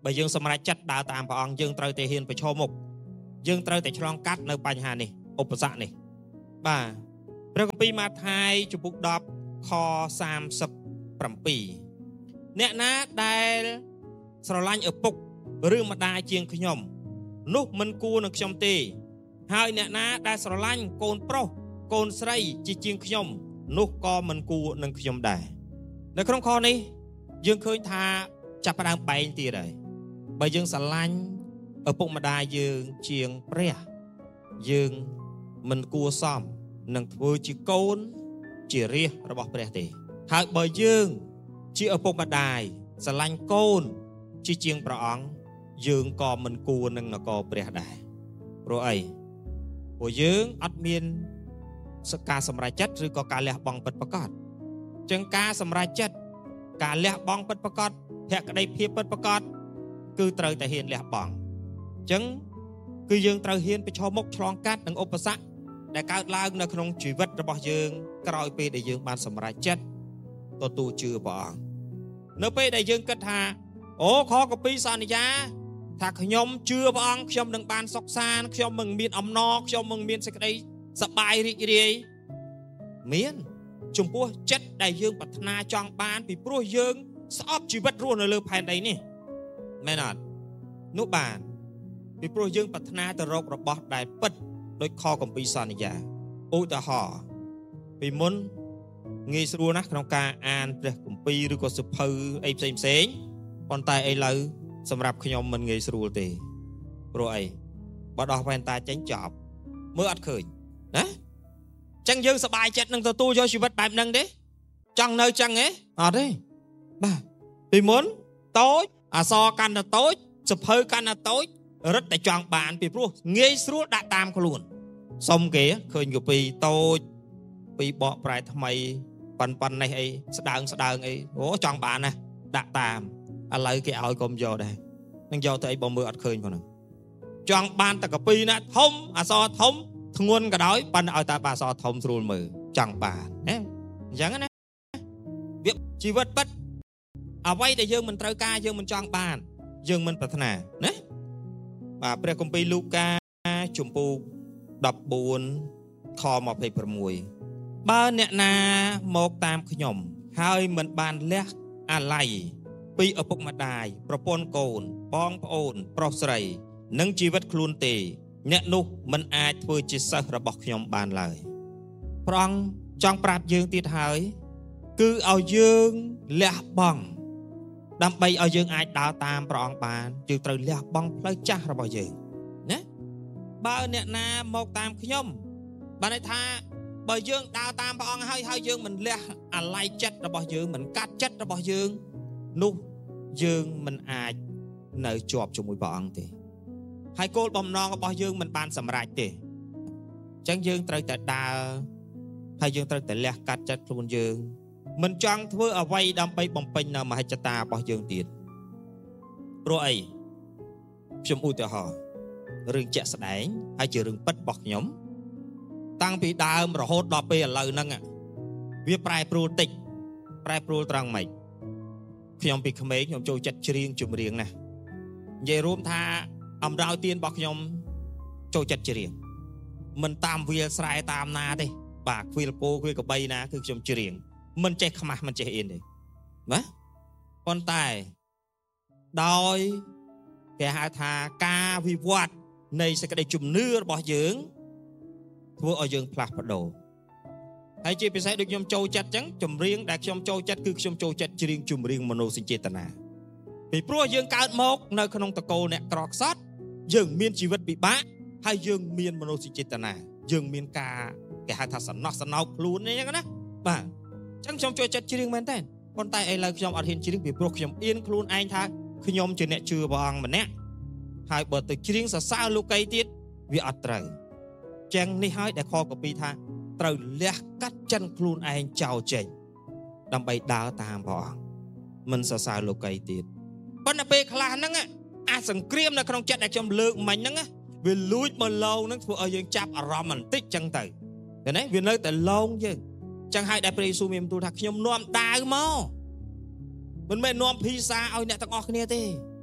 បើយើងសម្រេចចិត្តដើរតាមព្រះអង្គយើងត្រូវតែហ៊ានប្រឈមមុខយើងត្រូវតែឆ្លងកាត់នៅបញ្ហានេះឧបសគ្គនេះបាទព្រះគម្ពីរម៉ាថាយជំពូកដប់ខសាមសិបប្រាំពីរអ្នកណាដែលស្រឡាញ់ឪពុកឬម្ដាយជាងខ្ញុំនោះមិនគួរនឹងខ្ញុំទេហើយអ្នកណាដែលស្រឡាញ់កូនប្រុសកូនស្រីជាជាងខ្ញុំនោះក៏មិនគួរនឹងខ្ញុំដែរនៅក្នុងខនេះយើងឃើញថាចាប់ផ្ដើមបែងទៀតហើយបើយើងស្រឡាញ់ឪពុកម្ដាយយើងជាងព្រះយើងមិនគួរសមនឹងធ្វើជាកូនជារាជរបស់ព្រះទេហើយបើយើងជាឪពុកម្ដាយស្រឡាញ់កូនជាជាងព្រះអង្គយើងក៏មិនគួរនឹងនគរព្រះដែរព្រោះអីព្រោះយើងអត់មានការសម្រេចចិត្តឬក៏ការលះបង់ពិតប្រាកដអញ្ចឹងការសម្រេចចិត្តការលះបង់ពិតប្រាកដភក្តីភាពពិតប្រាកដគឺត្រូវតែហ៊ានលះបង់អញ្ចឹងគឺយើងត្រូវហ៊ានប្រឈមមុខឆ្លងកាត់នឹងឧបសគ្គដែលកើតឡើងនៅក្នុងជីវិតរបស់យើងក្រោយពេលដែលយើងបានសម្រេចចិត្តទទួលជឿព្រះអង្គនៅពេលដែលយើងគិតថាអូខគម្ពីរសន្យាថាខ្ញុំជឿព្រះអង្គខ្ញុំនឹងបានសុខសាន្តខ្ញុំនឹងមានអំណរខ្ញុំនឹងមានសេចក្តីសប្បាយរីករាយមានចំពោះចិត្តដែលយើងប្រាថ្នាចង់បានពីព្រោះយើងស្អប់ជីវិតរស់នៅលើផែនដីនេះមែនអត់នោះបានពីព្រោះយើងប្រាថ្នាទៅរករបស់ដែលពិតដោយខគម្ពីរសន្យាឧទាហរណ៍ពីមុនងាយស្រួលណាស់ក្នុងការអានព្រះគម្ពីរឬក៏សៀវភៅអីផ្សេងផ្សេងប៉ុន្តែឥឡូវសម្រាប់ខ្ញុំមិនងាយស្រួលទេព្រោះអីបើដោះវ៉ែនតាចេញចប់មើលអត់ឃើញណាចឹងយើងសប្បាយចិត្តនឹងទទួលយកជីវិតបែបហ្នឹងទេចង់នៅចឹងទេអត់ទេបាទពីមុនតូចអសរកាន់តែតូចសៀវភៅកាន់តែតូចរឹតតែចង់បានពីព្រោះងាយស្រួលដាក់តាមខ្លួនសុំគេឃើញកពីតូចពីបកប្រែថ្មីប៉ាន់ប៉ាន់នេះអីស្ដើងស្ដើងអីអូចង់បានណាដាក់តាមឥឡូវគេឲ្យកុំយកដែរនឹងយកទៅអីបើមើលអត់ឃើញផងហ្នឹងចង់បានតែកពីណាធំអសរធំធ្ងន់ក៏ដោយប៉ាន់ឲ្យតែអសរធំស្រួលមើលចង់បានណាអញ្ចឹងណាវាជីវិតពិតអ្វីដែលយើងមិនត្រូវការយើងមិនចង់បានយើងមិនប្រាថ្នាណាបាទព្រះគម្ពីរលូកាជំពូកដប់បួនខម្ភៃប្រាំមួយបើអ្នកណាមកតាមខ្ញុំហើយមិនបានលះអាល័យពីឪពុកម្ដាយប្រពន្ធកូនបងប្អូនប្រុសស្រីនិងជីវិតខ្លួនទេអ្នកនោះមិនអាចធ្វើជាសិស្សរបស់ខ្ញុំបានឡើយព្រះអង្គចង់ប្រាប់យើងទៀតហើយគឺឲ្យយើងលះបង់ដើម្បីឲ្យយើងអាចដើរតាមព្រះអង្គបានយើងត្រូវលះបង់ផ្លូវចាស់របស់យើងណាបើអ្នកណាមកតាមខ្ញុំបានន័យថាបើយើងដើរតាមព្រះអង្គហើយហើយយើងមិនលះអាល័យចិត្តរបស់យើងមិនកាត់ចិត្តរបស់យើងនោះយើងមិនអាចនៅជាប់ជាមួយព្រះអង្គទេហើយគោលបំណងរបស់យើងមិនបានសម្រេចទេអញ្ចឹងយើងត្រូវតែដើរហើយយើងត្រូវតែលះកាត់ចិត្តខ្លួនយើងមិនចង់ធ្វើអ្វីដើម្បីបំពេញនៅមហិច្ឆតារបស់យើងទៀតព្រោះអីខ្ញុំឧទាហរណ៍រឿងជាក់ស្ដែងហើយជារឿងពិតរបស់ខ្ញុំតាំងពីដើមរហូតដល់ពេលឥឡូវហ្នឹងវាប្រែប្រួលតិចប្រែប្រួលត្រង់ម៉េចខ្ញុំពីក្មេងខ្ញុំចូលចិត្តច្រៀងចម្រៀងណានិយាយរួមថាអំរោយទានរបស់ខ្ញុំចូលចិត្តច្រៀងមិនតាមវាលស្រែតាមណាទេបាទខ្វៀលគោខ្វៀលកបីណាគឺខ្ញុំច្រៀងមិនចេះខ្មាស់មិនចេះអៀនទេណាប៉ុន្តែដោយគេហៅថាការវិវត្តនៃសេចក្តីជំនឿរបស់យើងធ្វើឲ្យយើងផ្លាស់ប្ដូរហើយជាពិសេសដូចខ្ញុំចូលចិត្តអញ្ចឹងចម្រៀងដែលខ្ញុំចូលចិត្តគឺខ្ញុំចូលចិត្តច្រៀងចម្រៀងមនោសញ្ចេតនាពីព្រោះយើងកើតមកនៅក្នុងតកូលអ្នកក្រខ្សត់យើងមានជីវិតពិបាកហើយយើងមានមនោសញ្ចេតនាយើងមានការគេហៅថាសំណោះសំណោកខ្លួនអញ្ចឹងណាបាទអញ្ចឹងខ្ញុំចូលចិត្តច្រៀងមែនតើប៉ុន្តែឥឡូវខ្ញុំអត់ហ៊ានច្រៀងពីព្រោះខ្ញុំអៀនខ្លួនឯងថាខ្ញុំជាអ្នកជឿព្រះអង្គម្នាក់ហើយបើទៅច្រៀងសរសើរលោកីទៀតវាអត់ត្រូវចឹងនេះហើយដែលខកពីថាត្រូវលះកាត់ចិនខ្លួនឯងចោលចេញដើម្បីដើរតាមព្រះអង្គមិនសរសើរលោកីទៀតប៉ុន្តែពេលខ្លះហ្នឹងអាសង្គ្រាមនៅក្នុងចិត្តដែលខ្ញុំលើកមិញហ្នឹងវាលួចមកឡងហ្នឹងធ្វើឲ្យយើងចាប់អារម្មណ៍បន្តិចចឹងទៅឃើញទេវានៅតែឡងយើងចឹងហើយដែលព្រះយេស៊ូវមានបន្ទូលថាខ្ញុំនាំដាវមកមិនមែននាំភីសាឲ្យអ្នកទាំងអស់គ្នាទេ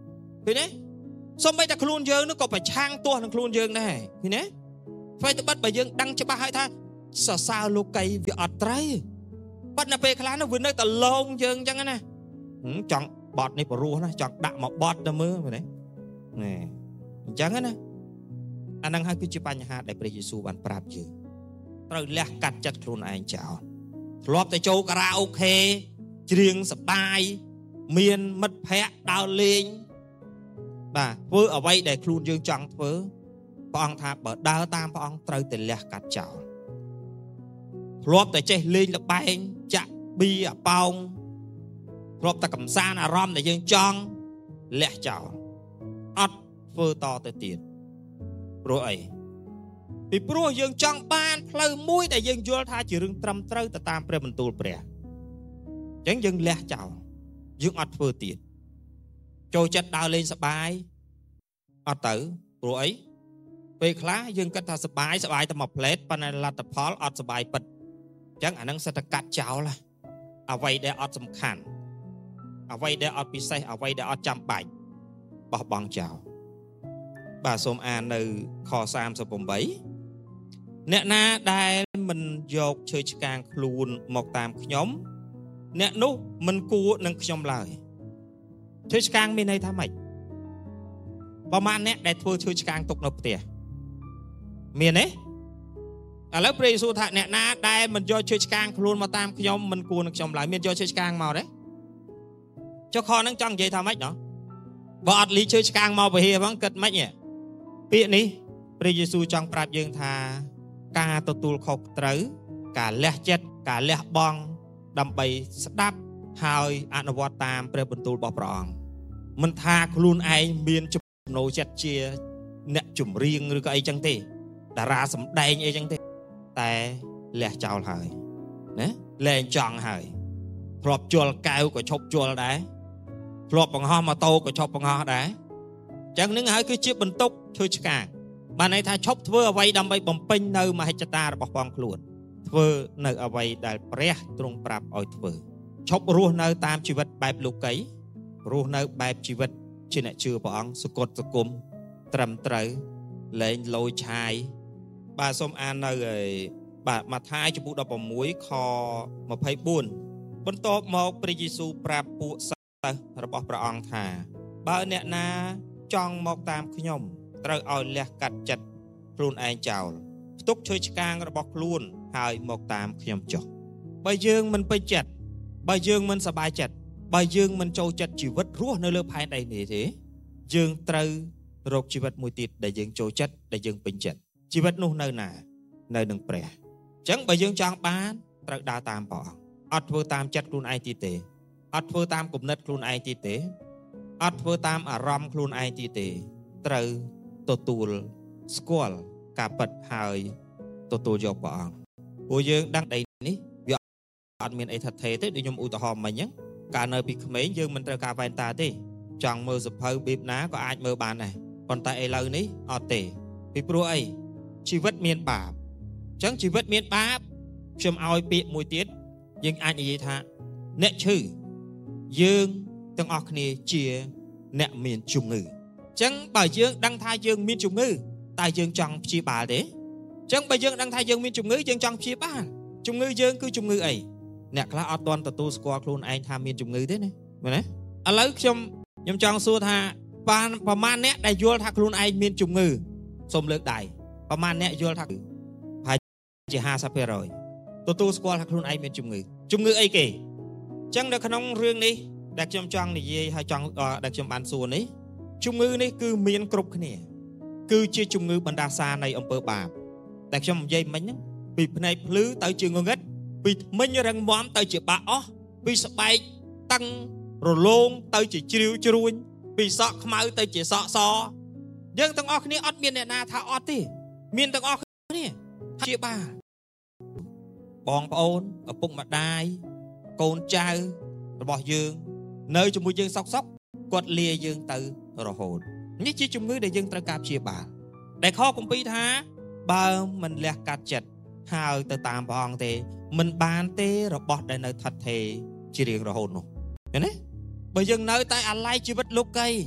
ឃើញទេសូម្បីតែខ្លួនយើងនោះក៏ប្រឆាំងទាស់នឹងខ្លួនយើងដែរឃើញទេអ្វីទៅបាត់បើយើងដឹងច្បាស់ហើយថាសរសើរលោកីវាអត់ត្រូវបាត់នៅពេលខ្លះនោះវានៅតែឡងយើងអញ្ចឹងណាចង់បត់នេះព្រោះណាចង់ដាក់មកបត់ទៅមើលមែនទេណែអញ្ចឹងណាអាហ្នឹងហើយគឺជាបញ្ហាដែលព្រះយេស៊ូវបានប្រាប់យើងត្រូវលះកាត់ចិត្តខ្លួនឯងចោលធ្លាប់តែចូលការ៉ាអូខេច្រៀងសប្បាយមានមិត្តភ័ក្តិដើរលេងបាទធ្វើអ្វីដែលខ្លួនយើងចង់ធ្វើព្រះអង្គថាបើដើរតាមព្រះអង្គត្រូវតែលះកាត់ចោលធ្លាប់តែចេះលេងល្បែងចាក់ប៊ីអាប៉ោងធ្លាប់តែកំសាន្តអារម្មណ៍ដែលយើងចង់លះចោលអត់ធ្វើតទៅទៀតព្រោះអីពីព្រោះយើងចង់បានផ្លូវមួយដែលយើងយល់ថាជារឿងត្រឹមត្រូវទៅតាមព្រះបន្ទូលព្រះអញ្ចឹងយើងលះចោលយើងអត់ធ្វើទៀតចូលចិត្តដើរលេងសប្បាយអត់ទៅព្រោះអីពេលខ្លះយើងគិតថាសប្បាយសប្បាយតែមួយផ្លេតប៉ុន្តែលទ្ធផលអត់សប្បាយពិតអញ្ចឹងអានឹងសិតតែកាត់ចោលអ្វីដែលអត់សំខាន់អ្វីដែលអត់ពិសេសអ្វីដែលអត់ចាំបាច់បោះបង់ចោលបាទសូមអាននៅខសាមសិបប្រាំអ្នកណាដែលមិនយកឈើឆ្កាងខ្លួនមកតាមខ្ញុំអ្នកនោះមិនគួរនឹងខ្ញុំឡើយឈើឆ្កាងមានន័យថាម៉េចប្រហែលអ្នកដែលធ្វើឈើឆ្កាងទុកនៅផ្ទះមានទេឥឡូវព្រះយេស៊ូវថាអ្នកណាដែលមិនយកឈើឆ្កាងខ្លួនមកតាមខ្ញុំមិនគួរនឹងខ្ញុំឡើយមានយកឈើឆ្កាងមកទេចុះខហ្នឹងចង់និយាយថាម៉េចណោះបើអត់លីឈើឆ្កាងមកពហិហ្នឹងគិតម៉េចពាក្យនេះព្រះយេស៊ូវចង់ប្រាប់យើងថាការទទួលខុសត្រូវការលះចិត្តការលះបង់ដើម្បីស្ដាប់ហើយអនុវត្តតាមព្រះបន្ទូលរបស់ព្រះអង្គមិនថាខ្លួនឯងមានចំណូលចិត្តជាអ្នកចម្រៀងឬក៏អីចឹងទេតារាសម្ដែងអីចឹងទេតែលះចោលហើយណាលែងចង់ហើយធ្លាប់ជល់កែវក៏ឈប់ជល់ដែរធ្លាប់បង្ហោះម៉ូតូក៏ឈប់បង្ហោះដែរចឹងនឹងហើយគឺជាបន្ទុកឈើឆ្កាងបានន័យថាឈប់ធ្វើអ្វីដើម្បីបំពេញនៅមហិច្ឆតារបស់ផងខ្លួនធ្វើនៅអ្វីដែលព្រះទ្រង់ប្រាប់ឲ្យធ្វើឈប់រស់នៅតាមជីវិតបែបលោកីរស់នៅបែបជីវិតជាអ្នកជឿព្រះអង្គសុគតសគុំត្រឹមត្រូវលែងលយឆាយបាទសូមអាននៅបាទម៉ាថាយចំពោះដប់ប្រាំមួយខម្ភៃបួនបន្ទាប់មកព្រះយេស៊ូវប្រាប់ពួកសិស្សរបស់ព្រះអង្គថាបើអ្នកណាចង់មកតាមខ្ញុំត្រូវឲ្យលះកាត់ចិត្តខ្លួនឯងចោលផ្ទុកឈើឆ្កាងរបស់ខ្លួនហើយមកតាមខ្ញុំចុះបើយើងមិនពេញចិត្តបើយើងមិនសប្បាយចិត្តបើយើងមិនចូលចិត្តជីវិតរស់នៅលើផែនដីនេះទេយើងត្រូវរកជីវិតមួយទៀតដែលយើងចូលចិត្តដែលយើងពេញចិត្តជីវិតនោះនៅណានៅនឹងព្រះអញ្ចឹងបើយើងចង់បានត្រូវដើរតាមព្រះអង្គអត់ធ្វើតាមចិត្តខ្លួនឯងទៀតទេអត់ធ្វើតាមគំនិតខ្លួនឯងទៀតទេអត់ធ្វើតាមអារម្មណ៍ខ្លួនឯងទៀតទេត្រូវទទួលស្គាល់ការពិតហើយទទួលយកព្រះអង្គព្រោះយើងដឹងដីនេះវាអត់មានអីថិតថេរទេដូចខ្ញុំឧទាហរណ៍មិញអញ្ចឹងកាលនៅពីក្មេងយើងមិនត្រូវការវ៉ែនតាទេចង់មើលសភៅបៀបណាក៏អាចមើលបានដែរប៉ុន្តែឥឡូវនេះអត់ទេពីព្រោះអីជីវិតមានបាបអញ្ចឹងជីវិតមានបាបខ្ញុំឲ្យពាក្យមួយទៀតយើងអាចនិយាយថាអ្នកឈឺយើងទាំងអស់គ្នាជាអ្នកមានជំងឺអញ្ចឹងបើយើងដឹងថាយើងមានជំងឺតើយើងចង់ព្យាបាលទេអញ្ចឹងបើយើងដឹងថាយើងមានជំងឺយើងចង់ព្យាបាលជំងឺយើងគឺជំងឺអីអ្នកខ្លះអត់ទាន់ទទួលស្គាល់ខ្លួនឯងថាមានជំងឺទេណាមែនទេឥឡូវខ្ញុំខ្ញុំចង់សួរថាបានប្រមាណអ្នកដែលយល់ថាខ្លួនឯងមានជំងឺសូមលើកដៃប្រមាណអ្នកយល់ថាប្រហែលជាห้าสิบភាគរយ ទទួលស្គាល់ថាខ្លួនឯងមានជំងឺជំងឺអីគេអញ្ចឹងនៅក្នុងរឿងនេះដែលខ្ញុំចង់និយាយហើយចង់ដែលខ្ញុំបានសួរនេះជំងឺនេះគឺមានគ្រប់គ្នាគឺជាជំងឺបណ្ដាសានៃអំពើបាបតែខ្ញុំនិយាយមិញហ្នឹងពីភ្នែកភ្លឺទៅជាងងឹតពីធ្មេញរឹងមាំទៅជាបាក់អស់ពីស្បែកតឹងរលោងទៅជាជ្រាវជ្រួញពីសក់ខ្មៅទៅជាសក់សយើងទាំងអស់គ្នាអត់មានអ្នកណាថាអត់ទេមានទាំងអស់គ្នាជាបាបងប្អូនឪពុកម្ដាយកូនចៅរបស់យើងនៅជាមួយយើងសក់សក់គាត់លាយើងទៅរហូតនេះជាជំងឺដែលយើងត្រូវការព្យាបាលដែលខគម្ពីរថាបើមិនលះកាត់ចិត្តហើយទៅតាមព្រះអង្គទេមិនបានទេរបស់ដែលនៅថិតថេរជារៀងរហូតនោះឃើញទេបើយើងនៅតែអាឡ័យជីវិតលោកី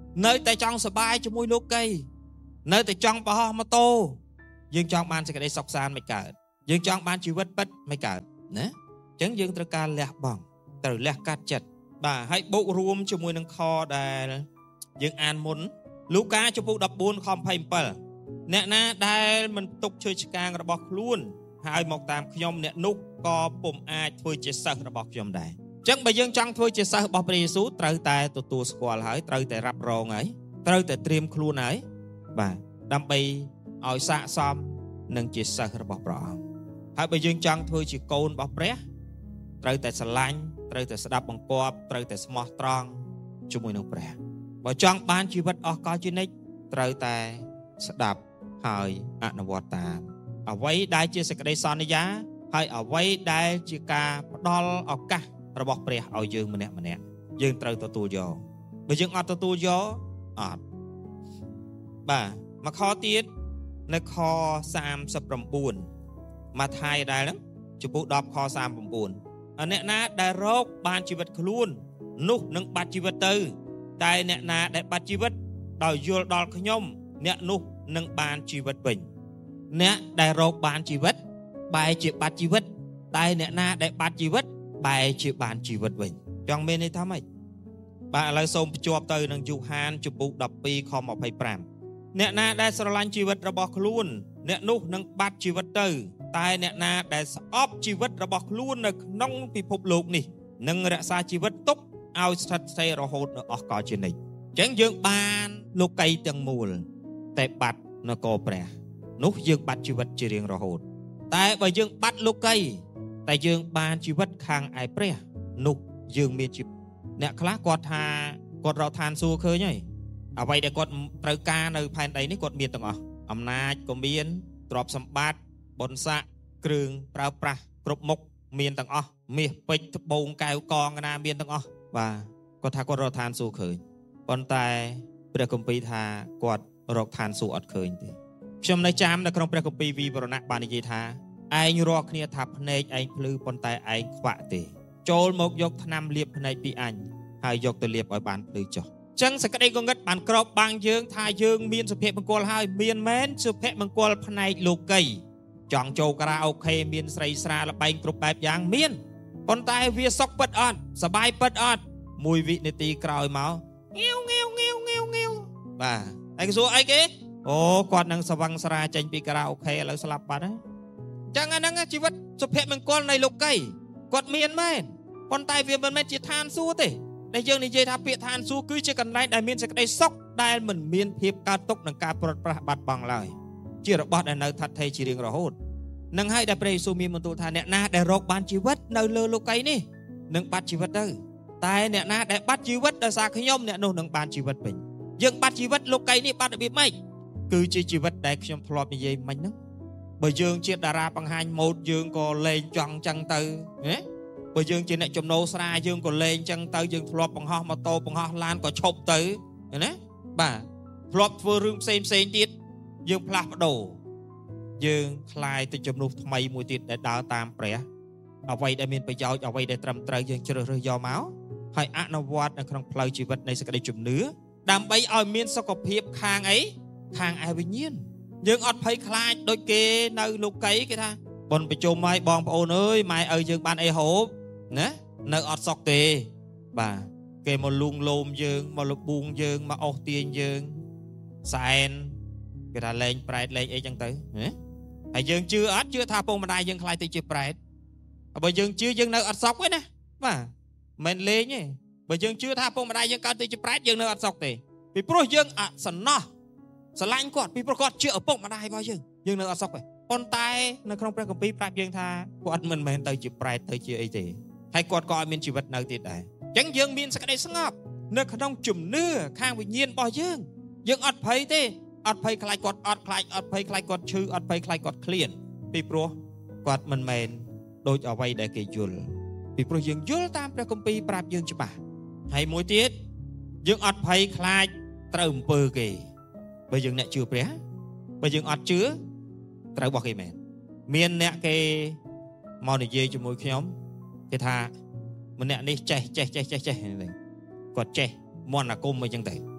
នៅតែចង់សប្បាយជាមួយលោកីនៅតែចង់បោះម៉ូតូយើងចង់បានសេចក្តីសុខសាន្តមិនកើតយើងចង់បានជីវិតពិតមិនកើតណាអញ្ចឹងយើងត្រូវការលះបង់ត្រូវលះកាត់ចិត្តបាទហើយបូករួមជាមួយនឹងខដែលយើងអានមុនលូកាចំពុកដប់បួនខម្ភៃbảyអ្នកណាដែលមិនទុកឈើឆ្កាងរបស់ខ្លួនហើយមកតាមខ្ញុំអ្នកនោះក៏ពុំអាចធ្វើជាសិស្សរបស់ខ្ញុំដែរអញ្ចឹងបើយើងចង់ធ្វើជាសិស្សរបស់ព្រះយេស៊ូវត្រូវតែទទួលស្គាល់ហើយត្រូវតែរ៉ាប់រងហើយត្រូវតែត្រៀមខ្លួនហើយបាទដើម្បីឲ្យស័ក្តិសមនឹងជាសិស្សរបស់ព្រះអង្គហើយបើយើងចង់ធ្វើជាកូនរបស់ព្រះត្រូវតែស្រឡាញ់ត្រូវតែស្ដាប់បង្គាប់ត្រូវតែស្មោះត្រង់ជាមួយនឹងព្រះបើចង់បានជីវិតអស់កលជានិច្ចត្រូវតែស្ដាប់ហើយអនុវត្តតាមអ្វីដែលជាសេចក្តីសន្យាហើយអ្វីដែលជាការផ្ដល់ឱកាសរបស់ព្រះឲ្យយើងម្នាក់ម្នាក់យើងត្រូវទទួលយកបើយើងអត់ទទួលយកអត់បាទមកខទៀតនៅខសាមសិបប្រាំបួនម៉ាថាយដែលហ្នឹងចំពោះដប់ខសាមប្រាំបួនអ្នកណាដែលរកបានជីវិតខ្លួននោះនឹងបាត់ជីវិតទៅតែអ្នកណាដែលបាត់ជីវិតដោយយល់ដល់ខ្ញុំអ្នកនោះនឹងបានជីវិតវិញអ្នកដែលរកបានជីវិតបែរជាបាត់ជីវិតតែអ្នកណាដែលបាត់ជីវិតបែរជាបានជីវិតវិញចង់មានន័យថាម៉េចបាទឥឡូវសូមភ្ជាប់ទៅនឹងយូហានចំពុកដប់ពីរខម្ភៃប្រាំអ្នកណាដែលស្រឡាញ់ជីវិតរបស់ខ្លួនអ្នកនោះនឹងបាត់ជីវិតទៅតែអ្នកណាដែលស្អប់ជីវិតរបស់ខ្លួននៅក្នុងពិភពលោកនេះនឹងរក្សាជីវិតទុកឲ្យស្ថិតស្ថេររហូតនៅអស់កលជានិច្ចអញ្ចឹងយើងបានលោកីទាំងមូលតែបាត់នគរព្រះនោះយើងបាត់ជីវិតជារៀងរហូតតែបើយើងបាត់លោកីតែយើងបានជីវិតខាងឯព្រះនោះយើងមានជីវិតអ្នកខ្លះគាត់ថាគាត់រកឋានសួគ៌ឃើញហើយអ្វីដែលគាត់ត្រូវការនៅផែនដីនេះគាត់មានទាំងអស់អំណាចក៏មានទ្រព្យសម្បត្តិបុណ្យស័ក្តិគ្រឿងប្រើប្រាស់គ្រប់មុខមានទាំងអស់មាសពេជ្រត្បូងកែវកងណាមានទាំងអស់បាទគាត់ថាគាត់រកឋានសួគ៌ឃើញប៉ុន្តែព្រះគម្ពីរថាគាត់រកឋានសួគ៌អត់ឃើញទេខ្ញុំនៅចាំនៅក្នុងព្រះគម្ពីរវីវរណៈបាននិយាយថាឯងរកគ្នាថាភ្នែកឯងភ្លឺប៉ុន្តែឯងខ្វាក់ទេចូលមកយកថ្នាំលាបភ្នែកពីអញហើយយកទៅលាបឲ្យបានភ្លឺចុះចឹងសក្តីកងឹតបានក្របបាំងយើងថាយើងមានសុភមង្គលហើយមានមែនសុភមង្គលផ្នែកលោកីចង់ចូលការ៉ាអូខេមានស្រីស្រាល្បែងគ្រប់បែបយ៉ាងមានប៉ុន្តែវាសុខពិតអត់សบายពិតអត់មួយវិនាទីក្រោយមកងាវងាវងាវងាវងាវបាទឯកសួរអីគេអូគាត់នឹងស្វឹងស្រាចេញពីការ៉ាអូខេឥឡូវស្លាប់បាត់ហើយចឹងអាហ្នឹងជីវិតសុភមង្គលនៃលោកីគាត់មានមែនប៉ុន្តែវាមិនមែនជាឋានសួគ៌ទេដែលយើងនិយាយថាពាក្យឋានសួគ៌គឺជាកន្លែងដែលមានសេចក្តីសុខដែលមិនមានភាពកើតទុក្ខនឹងការព្រាត់ប្រាសបាត់បង់ឡើយជារបស់ដែលនៅថិតថេរជារៀងរហូតនឹងហើយដែលព្រះយេស៊ូវមានបន្ទូលថាអ្នកណាដែលរកបានជីវិតនៅលើលោកីនេះនឹងបាត់ជីវិតទៅតែអ្នកណាដែលបាត់ជីវិតដោយសារខ្ញុំអ្នកនោះនឹងបានជីវិតវិញយើងបាត់ជីវិតលោកីនេះបាត់របៀបម៉េចគឺជាជីវិតដែលខ្ញុំធ្លាប់និយាយមិញហ្នឹងបើយើងជាតារាបង្ហាញម៉ូដយើងក៏លេងចង់ចឹងទៅណាបើយើងជាអ្នកចំណូលស្រាយើងក៏លេងចឹងទៅយើងធ្លាប់បង្ហោះម៉ូតូបង្ហោះឡានក៏ឈប់ទៅណាបាទធ្លាប់ធ្វើរឿងផ្សេងផ្សេងទៀតយើងផ្លាស់ប្ដូរយើងคลายទៅជំនួសថ្មីមួយទៀតដែលដើរតាមព្រះអ្វីដែលមានប្រយោជន៍អ្វីដែលត្រឹមត្រូវយើងជ្រើសរើសយកមកហើយអនុវត្តនៅក្នុងផ្លូវជីវិតនៃសេចក្តីជំនឿដើម្បីឲ្យមានសុខភាពខាងអីខាងឯវិញ្ញាណយើងអត់ភ័យខ្លាចដូចគេនៅលោកីគេថាបុណ្យប្រជុំហើយបងប្អូនអើយម៉ែឪយើងបានអីហូបណានៅអត់សុខទេបាទគេមកលួងលោមយើងមកលបួងយើងមកអោសទាញយើងសែនគេថាលេងប្រែតលេងអីចឹងទៅណាហើយយើងជឿអត់ជឿថាពងម្ដាយយើងខ្លាចទៅជាប្រែតបើយើងជឿយើងនៅអត់សុខទេណាបាទមិនលេងទេបើយើងជឿថាពងម្ដាយយើងកើតទៅជាប្រែតយើងនៅអត់សុខទេពីព្រោះយើងអសំណោះស្រឡាញ់គាត់ពីព្រោះគាត់ជឿឪពុកម្ដាយរបស់យើងយើងនៅអត់សុខទេប៉ុន្តែនៅក្នុងព្រះគម្ពីរប្រាប់យើងថាគាត់មិនមែនទៅជាប្រែតទៅជាអីទេហើយគាត់ក៏អត់មានជីវិតនៅទៀតដែរអញ្ចឹងយើងមានសេចក្តីស្ងប់នៅក្នុងជំនឿខាងវិញ្ញាណរបស់យើងយើងអត់ភ័យទេអត់ភ័យខ្លាចគាត់អត់ខ្លាចអត់ភ័យខ្លាចគាត់ឈឺអត់ភ័យខ្លាចគាត់ឃ្លានពីព្រោះគាត់មិនមែនដូចអ្វីដែលគេយល់ពីព្រោះយើងយល់តាមព្រះគម្ពីរប្រាប់យើងច្បាស់ហើយមួយទៀតយើងអត់ភ័យខ្លាចត្រូវអំពើគេបើយើងអ្នកជឿព្រះបើយើងអត់ជឿត្រូវរបស់គេមែនមានអ្នកគេមកនិយាយជាមួយខ្ញុំគេថាម្នាក់នេះចេះចេះចេះចេះចេះគាត់ចេះមន្តអាគមអីចឹងទៅ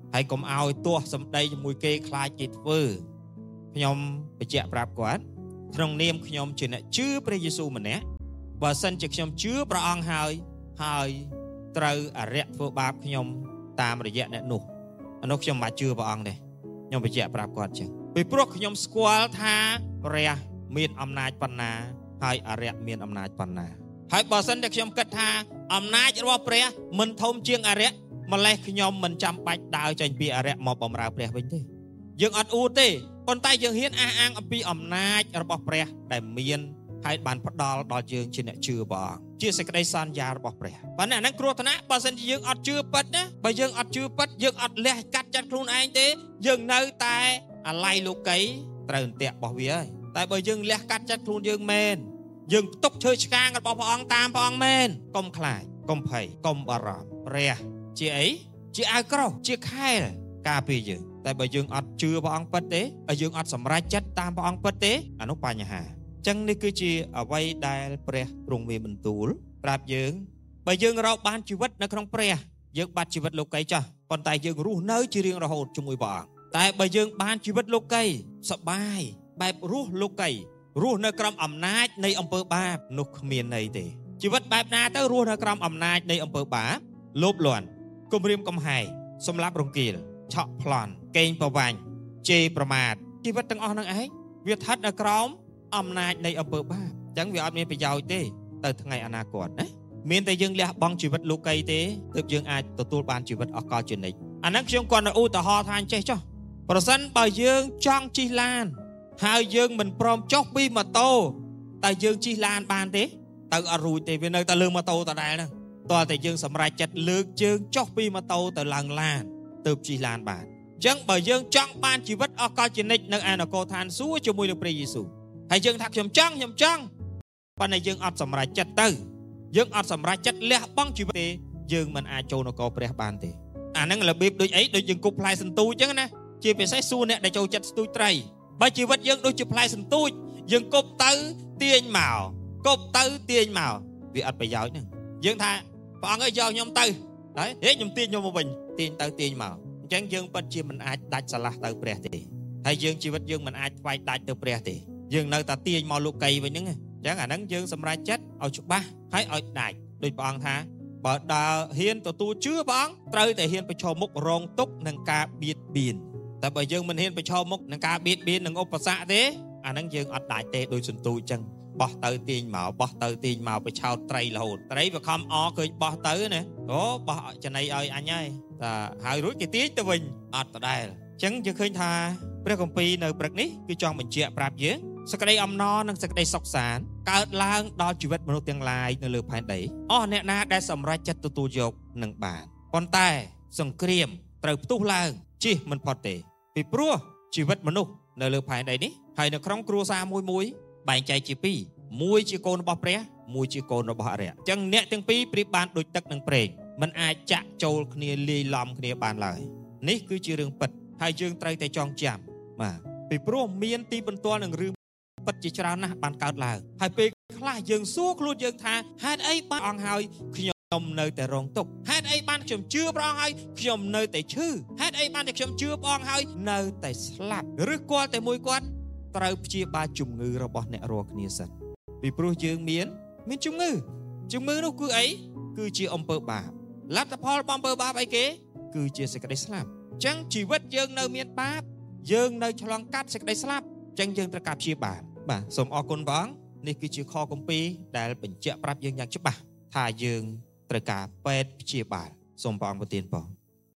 ហើយកុំឲ្យទាស់សម្ដីជាមួយគេខ្លាចគេធ្វើខ្ញុំបញ្ជាក់ប្រាប់គាត់ក្នុងនាមខ្ញុំជាអ្នកជឿព្រះយេស៊ូវម្នាក់បើសិនជាខ្ញុំជឿព្រះអង្គហើយហើយត្រូវអរិយធ្វើបាបខ្ញុំតាមរយៈអ្នកនោះអានោះខ្ញុំមិនជឿព្រះអង្គទេខ្ញុំបញ្ជាក់ប្រាប់គាត់ចឹងពីព្រោះខ្ញុំស្គាល់ថាព្រះមានអំណាចប៉ុណ្ណាហើយអរិយមានអំណាចប៉ុណ្ណាហើយបើសិនតែខ្ញុំគិតថាអំណាចរបស់ព្រះមិនធំជាងអរិយម្លេះខ្ញុំមិនចាំបាច់ដើរចេញពីអរិយមកបម្រើព្រះវិញទេយើងអត់អួតទេប៉ុន្តែយើងហ៊ានអះអាងអំពីអំណាចរបស់ព្រះដែលមានហើយបានផ្ដល់ដល់យើងជាអ្នកជឿព្រះអង្គជាសេចក្តីសន្យារបស់ព្រះប៉ុន្តែអាហ្នឹងគ្រោះថ្នាក់បើសិនជាយើងអត់ជឿពិតណាបើយើងអត់ជឿពិតយើងអត់លះកាត់ចិត្តខ្លួនឯងទេយើងនៅតែអាល័យលោកីត្រូវអន្ទាក់របស់វាហើយតែបើយើងលះកាត់ចិត្តខ្លួនយើងមែនយើងផ្ទុកឈើឆ្កាងរបស់ព្រះអង្គតាមព្រះអង្គមែនកុំខ្លាចកុំភ័យកុំបារម្ភព្រះជាអីជាអាវក្រោះជាខែលការពារយើងតែបើយើងអត់ជឿព្រះអង្គពិតទេហើយយើងអត់សម្រេចចិត្តតាមព្រះអង្គពិតទេអានោះបញ្ហាចឹងនេះគឺជាអ្វីដែលព្រះទ្រង់មានបន្ទូលប្រាប់យើងបើយើងរកបានជីវិតនៅក្នុងព្រះយើងបាត់ជីវិតលោកីចាស់ប៉ុន្តែយើងរស់នៅជារៀងរហូតជាមួយព្រះអង្គតែបើយើងបានជីវិតលោកីសប្បាយបែបរស់លោកីរស់នៅក្រោមអំណាចនៃអំពើបាបនោះគ្មានន័យទេជីវិតបែបណាទៅរស់នៅក្រោមអំណាចនៃអំពើបាបលោភលន់គំរាមកំហែងសម្លាប់រង្គាលឆក់ប្លន់កេងប្រវ័ញ្ចជេរប្រមាថជីវិតទាំងអស់ហ្នឹងឯងវាស្ថិតនៅក្រោមអំណាចនៃអំពើបាបអញ្ចឹងវាអត់មានប្រយោជន៍ទេទៅថ្ងៃអនាគតណាមានតែយើងលះបង់ជីវិតលោកីទេទើបយើងអាចទទួលបានជីវិតអកលជានិច្ចអាហ្នឹងខ្ញុំគាត់នៅឧទាហរណ៍ថាអញ្ចេះចុះប្រសិនបើយើងចង់ជិះឡានហើយយើងមិនព្រមចុះពីម៉ូតូតែយើងជិះឡានបានទេទៅអត់រួចទេវានៅតែលើម៉ូតូដដែលហ្នឹងតើតែយើងសម្រេចចិត្តលើកជើងចុះពីម៉ូតូទៅឡើងឡានទើបជិះឡានបានអញ្ចឹងបើយើងចង់បានជីវិតអកលជានិច្ចនៅឯនគរឋានសួគ៌ជាមួយនឹងព្រះយេស៊ូវហើយយើងថាខ្ញុំចង់ខ្ញុំចង់ប៉ុន្តែយើងអត់សម្រេចចិត្តទៅយើងអត់សម្រេចចិត្តលះបង់ជីវិតទេយើងមិនអាចចូលនគរព្រះបានទេអាហ្នឹងរបៀបដូចអីដូចយើងគប់ផ្លែសន្ទូចអញ្ចឹងណាជាពិសេសសួរអ្នកដែលចូលចិត្តស្ទូចត្រីបើជីវិតយើងដូចជាផ្លែសន្ទូចយើងគប់ទៅទាញមកគប់ទៅទាញមកវាអត់ប្រយោជន៍ហ្នឹងយើងថាព្រះអង្គអើយយកខ្ញុំទៅហើយហេខ្ញុំទាញខ្ញុំមកវិញទាញទៅទាញមកអញ្ចឹងយើងពិតជាមិនអាចដាច់ស្រឡះទៅព្រះទេហើយយើងជីវិតយើងមិនអាចថ្វាយដាច់ទៅព្រះទេយើងនៅតែទាញមកលោកីវិញហ្នឹងអញ្ចឹងអាហ្នឹងយើងសម្រេចចិត្តឲ្យច្បាស់ហើយឲ្យដាច់ដូចព្រះអង្គថាបើដើរហ៊ានទទួលជឿព្រះអង្គត្រូវតែហ៊ានប្រឈមមុខរងទុក្ខនឹងការបៀតបៀនតែបើយើងមិនហ៊ានប្រឈមមុខនឹងការបៀតបៀននឹងឧបសគ្គទេអាហ្នឹងយើងអត់ដាច់ទេដូចសន្ទូចអញ្ចឹងបោះទៅទាញមកបោះទៅទាញមកបិឆោតត្រីរហូតត្រីវាខំអឃើញបោះទៅណាអូបោះចំណៃឲ្យអញហើយតែហើយរួចគេទាញទៅវិញអត់ដដែលអញ្ចឹងយើងឃើញថាព្រះគម្ពីរនៅព្រឹកនេះគឺចង់បញ្ជាក់ប្រាប់យើងសេចក្តីអំណរនិងសេចក្តីសុខសាន្តកើតឡើងដល់ជីវិតមនុស្សទាំងឡាយនៅលើផែនដីអស់អ្នកណាដែលសម្រេចចិត្តទទួលយកនឹងបានប៉ុន្តែសង្គ្រាមត្រូវផ្ទុះឡើងជិះមិនផុតទេពីព្រោះជីវិតមនុស្សនៅលើផែនដីនេះហើយនៅក្នុងគ្រួសារមួយមួយបែងចែកជាពីរមួយជាកូនរបស់ព្រះមួយជាកូនរបស់អរិយអញ្ចឹងអ្នកទាំងពីរប្រៀបបានដូចទឹកនិងប្រេងមិនអាចចាក់ចូលគ្នាលាយឡំគ្នាបានឡើយនេះគឺជារឿងពិតហើយយើងត្រូវតែចងចាំបាទពីព្រោះមានទីបន្ទាល់នឹងរឿងពិតជាច្រើនណាស់បានកើតឡើងហើយពេលខ្លះយើងសួរខ្លួនយើងថាហេតុអីបានអង្គហើយខ្ញុំនៅតែរងទុក្ខហេតុអីបានខ្ញុំជឿព្រះអង្គហើយខ្ញុំនៅតែឈឺហេតុអីបានតែខ្ញុំជឿព្រះអង្គហើយនៅតែស្លាប់ឬគាត់តែមួយគាត់ត្រូវព្យាបាលជំងឺរបស់អ្នករាល់គ្នាសិនពីព្រោះយើងមានមានជំងឺជំងឺនោះគឺអីគឺជាអំពើបាបលទ្ធផលអំពើបាបអីគេគឺជាសេចក្តីស្លាប់អញ្ចឹងជីវិតយើងនៅមានបាបយើងនៅឆ្លងកាត់សេចក្តីស្លាប់អញ្ចឹងយើងត្រូវការព្យាបាលបាទសូមអរគុណព្រះអង្គនេះគឺជាខគម្ពីរដែលបញ្ជាក់ប្រាប់យើងយ៉ាងច្បាស់ថាយើងត្រូវការពេទ្យព្យាបាលសូមព្រះអង្គប្រទានពរ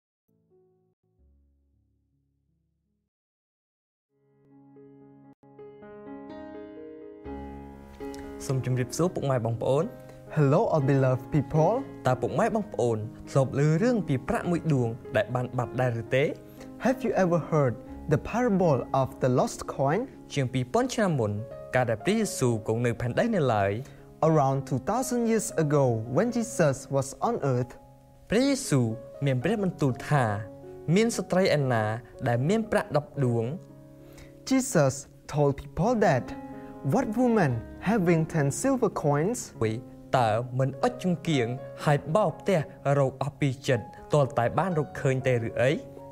សូមជម្រាបសួរពុកម៉ែបងប្អូន Hello all beloved people តើពុកម៉ែបងប្អូនធ្លាប់ឮរឿងពីប្រាក់មួយដួងដែលបានបាត់ដែរឬទេ Have you ever heard the parable of the lost coin ជាងពីរពាន់ឆ្នាំមុនកាលដែលព្រះយេស៊ូវគង់នៅផែនដីនៅឡើយ Around two thousand years ago when Jesus was on earth ព្រះយេស៊ូវមានព្រះបន្ទូលថាមានស្ត្រីឯណាដែលមានប្រាក់ដប់ដួង Jesus told people that what woman having ten silver coins តើមិនអុជចង្គៀងហើយបោផ្ទះរកអស់ពីចិត្តទាល់តែបានរកឃើញទេឬអី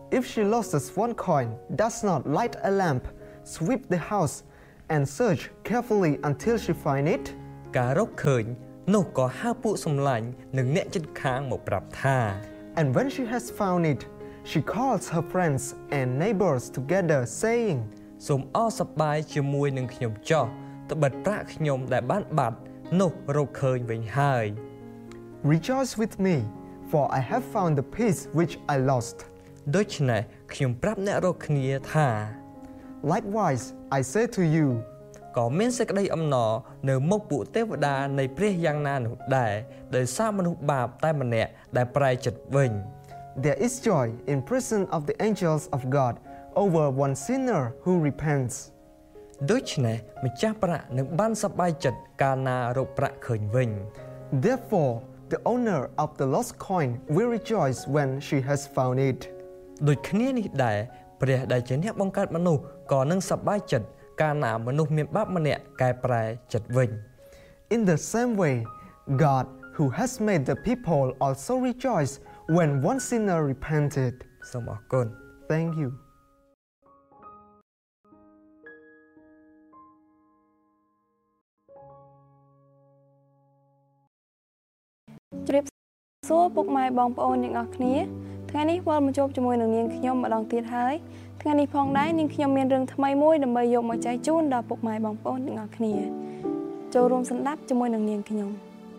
If she loses one coin, does not light a lamp, sweep the house, and search carefully until she find it. ការរកឃើញនោះក៏ហៅពួកសំឡាញ់និងអ្នកជិតខាងមកប្រាប់ថា And when she has found it, she calls her friends and neighbors together, saying, សូមអរសប្បាយជាមួយនឹងខ្ញុំចោះត្បិតប្រាក់ខ្ញុំដែលបានបាត់នោះរកឃើញវិញហើយ Rejoice with me, for I have found the peace which I lost. ដូច្នេះខ្ញុំប្រាប់អ្នករកគ្នាថា Likewise, I say to you, ក៏មានសេចក្តីអំណរនៅមុខពួកទេវតានៃព្រះយ៉ាងណានោះដែរដោយសារមនុស្សបាបតែម្នាក់ដែលប្រែចិត្តវិញ There is joy in presence of the angels of God over one sinner who repents. ដូច្នេះម្ចាស់ប្រាក់នឹងបានសប្បាយចិត្តកាលណារកប្រាក់ឃើញវិញ Therefore, the owner of the lost coin will rejoice when she has found it. ដូចគ្នានេះដែរព្រះដែលជាអ្នកបង្កើតមនុស្សក៏នឹងសប្បាយចិត្តកាលណាមនុស្សមានបាបម្នាក់កែប្រែចិត្តវិញ In the same way, God, who has made the people also rejoice when one sinner repented. សូមអរគុណ Thank you. ជ្រាបសួរពុកម៉ែបងប្អូនទាំងអស់គ្នាថ្ងៃនេះវិលមកជួបជាមួយនឹងនាងខ្ញុំម្ដងទៀតហើយថ្ងៃនេះផងដែរនាងខ្ញុំមានរឿងថ្មីមួយដើម្បីយកមកចែកជូនដល់ពុកម៉ែបងប្អូនទាំងអស់គ្នាចូលរួមស្ដាប់ជាមួយនឹងនាងខ្ញុំ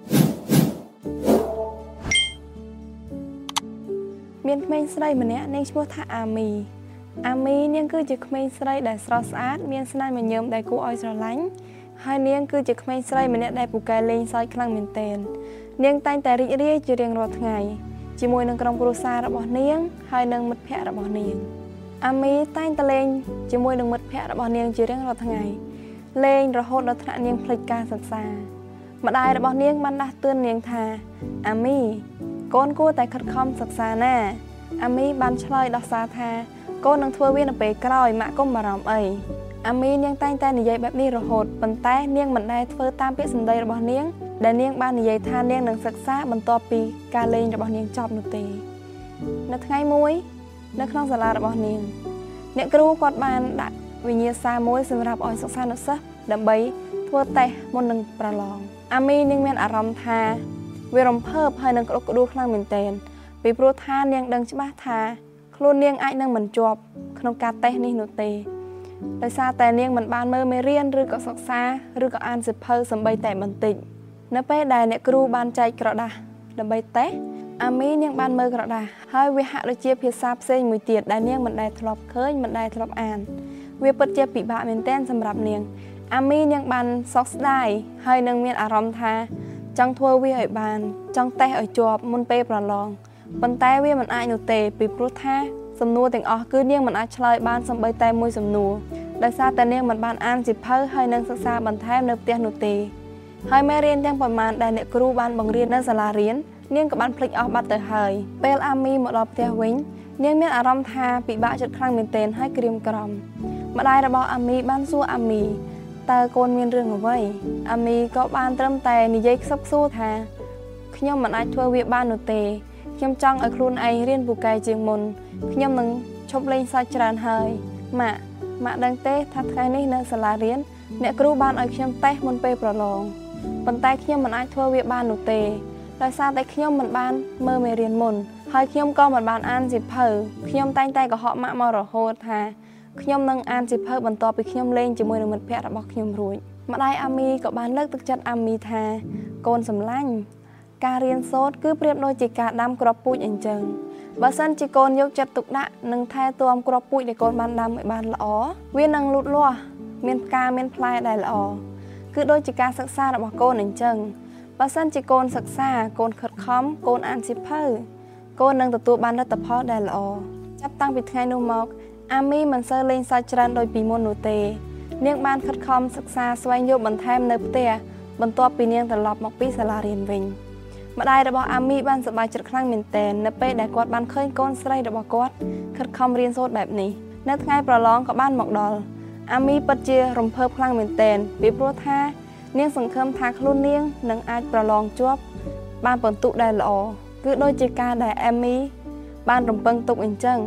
មានក្មេងស្រីម្នាក់នាងឈ្មោះថាអាមីអាមីនាងគឺជាក្មេងស្រីដែលស្រស់ស្អាតមានស្នាមញញឹមដែលគួរឲ្យស្រឡាញ់ហើយនាងគឺជាក្មេងស្រីម្នាក់ដែលពូកែលេងសើចខ្លាំងមែនទែននាងតែងតែរីករាយជារៀងរាល់ថ្ងៃជាមួយនឹងក្រុមគ្រួសាររបស់នាងហើយនិងមិត្តភ័ក្តិរបស់នាងអាមីតែងតែលេងជាមួយនឹងមិត្តភ័ក្តិរបស់នាងជារៀងរាល់ថ្ងៃលេងរហូតដល់ថ្នាក់នាងភ្លេចការសិក្សម្ដាយរបស់នាងបានដាស់តឿននាងថាអាមីកូនគួរតែខិតខំសិក្សាណាអាមីបានឆ្លើយដោះសារថាកូននឹងធ្វើវានៅពេលក្រោយម៉ាក់កុំបារម្ភអីអាមីនាងតែងតែនិយាយបែបនេះរហូតប៉ុន្តែនាងមិនដែលធ្វើតាមពាក្យសម្ដីរបស់នាងដែលនាងបាននិយាយថានាងនឹងសិក្សាបន្ទាប់ពីការលេងរបស់នាងចប់នោះទេនៅថ្ងៃមួយនៅក្នុងសាលារបស់នាងអ្នកគ្រូគាត់បានដាក់វិញ្ញាសាមួយសម្រាប់ឲ្យសិស្សានុសិស្សដើម្បីធ្វើតេស្តមុននឹងប្រឡងអាមីនាងមានអារម្មណ៍ថាវារំភើបហើយនឹងក្តុកក្តួលខ្លាំងមែនទែនពីព្រោះថានាងដឹងច្បាស់ថាខ្លួននាងអាចនឹងមិនជាប់ក្នុងការតេស្តនេះនោះទេដោយសារតែនាងមិនបានមើលមេរៀនឬក៏សិក្សាឬក៏អានសៀវភៅសម្បីតែបន្តិចនៅពេលដែលអ្នកគ្រូបានចែកក្រដាសដើម្បីតេស្តអាមីនាងបានមើលក្រដាសហើយវាហាក់ដូចជាភាសាផ្សេងមួយទៀតដែលនាងមិនដែលធ្លាប់ឃើញមិនដែលធ្លាប់អានវាពិតជាពិបាកមែនទែនសម្រាប់នាងអាមីនាងបានសោកស្ដាយហើយនឹងមានអារម្មណ៍ថាចង់ធ្វើវាឲ្យបានចង់តេស្តឲ្យជាប់មុនពេលប្រឡងប៉ុន្តែវាមិនអាចនោះទេពីព្រោះថាសំណួរទាំងអស់គឺនាងមិនអាចឆ្លើយបានសូម្បីតែមួយសំណួរដោយសារតែនាងមិនបានអានសៀវភៅហើយនឹងសិក្សាបន្ថែមនៅផ្ទះនោះទេហើយមេរៀនទាំងប៉ុន្មានដែលអ្នកគ្រូបានបង្រៀននៅសាលារៀននាងក៏បានភ្លេចអស់បាត់ទៅហើយពេលអាមីមកដល់ផ្ទះវិញនាងមានអារម្មណ៍ថាពិបាកចិត្តខ្លាំងមែនទែនហើយក្រៀមក្រំម្ដាយរបស់អាមីបានសួរអាមីតើកូនមានរឿងអ្វីអាមីក៏បានត្រឹមតែនិយាយខ្សឹបខ្សួរថាខ្ញុំមិនអាចធ្វើវាបាននោះទេខ្ញុំចង់ឲ្យខ្លួនឯងរៀនពូកែជាងមុនខ្ញុំនឹងឈប់លេងសើចច្រើនហើយម៉ាក់ម៉ាក់ដឹងទេថាថ្ងៃនេះនៅសាលារៀនអ្នកគ្រូបានឲ្យខ្ញុំតេស្តមុនពេលប្រឡងប៉ុន្តែខ្ញុំមិនអាចធ្វើវាបាននោះទេដោយសារតែខ្ញុំមិនបានមើលមេរៀនមុនហើយខ្ញុំក៏មិនបានអានសៀវភៅខ្ញុំតែងតែកុហកម៉ាក់មករហូតថាខ្ញុំនឹងអានសៀវភៅបន្ទាប់ពីខ្ញុំលេងជាមួយនឹងមិត្តភ័ក្តិរបស់ខ្ញុំរួចម្ដាយអាមីក៏បានលើកទឹកចិត្តអាមីថាកូនសម្លាញ់ការរៀនសូត្រគឺប្រៀបដូចជាការដាំគ្រាប់ពូជអញ្ចឹងបើសិនជាកូនយកចិត្តទុកដាក់និងថែទាំគ្រាប់ពូជដែលកូនបានដាំឲ្យបានល្អវានឹងលូតលាស់មានផ្កាមានផ្លែដែលល្អគឺដូចជាការសិក្សារបស់កូនអញ្ចឹងបើសិនជាកូនសិក្សាកូនខិតខំកូនអានសៀវភៅកូននឹងទទួលបានលទ្ធផលដែលល្អចាប់តាំងពីថ្ងៃនោះមកអាមីមិនសូវលេងសើចច្រើនដូចពីមុននោះទេនាងបានខិតខំសិក្សាស្វែងយល់បន្ថែមនៅផ្ទះបន្ទាប់ពីនាងត្រឡប់មកពីសាលារៀនវិញម្ដាយរបស់អាមីបានសប្បាយចិត្តខ្លាំងមែនទែននៅពេលដែលគាត់បានឃើញកូនស្រីរបស់គាត់ខិតខំរៀនសូត្របែបនេះនៅថ្ងៃប្រឡងក៏បានមកដល់អាមីពិតជារំភើបខ្លាំងមែនទែនពីព្រោះថានាងសង្ឃឹមថាខ្លួននាងនឹងអាចប្រឡងជាប់បានពិន្ទុដែលល្អគឺដូចជាការដែលអាមីបានរំពឹងទុកអញ្ចឹង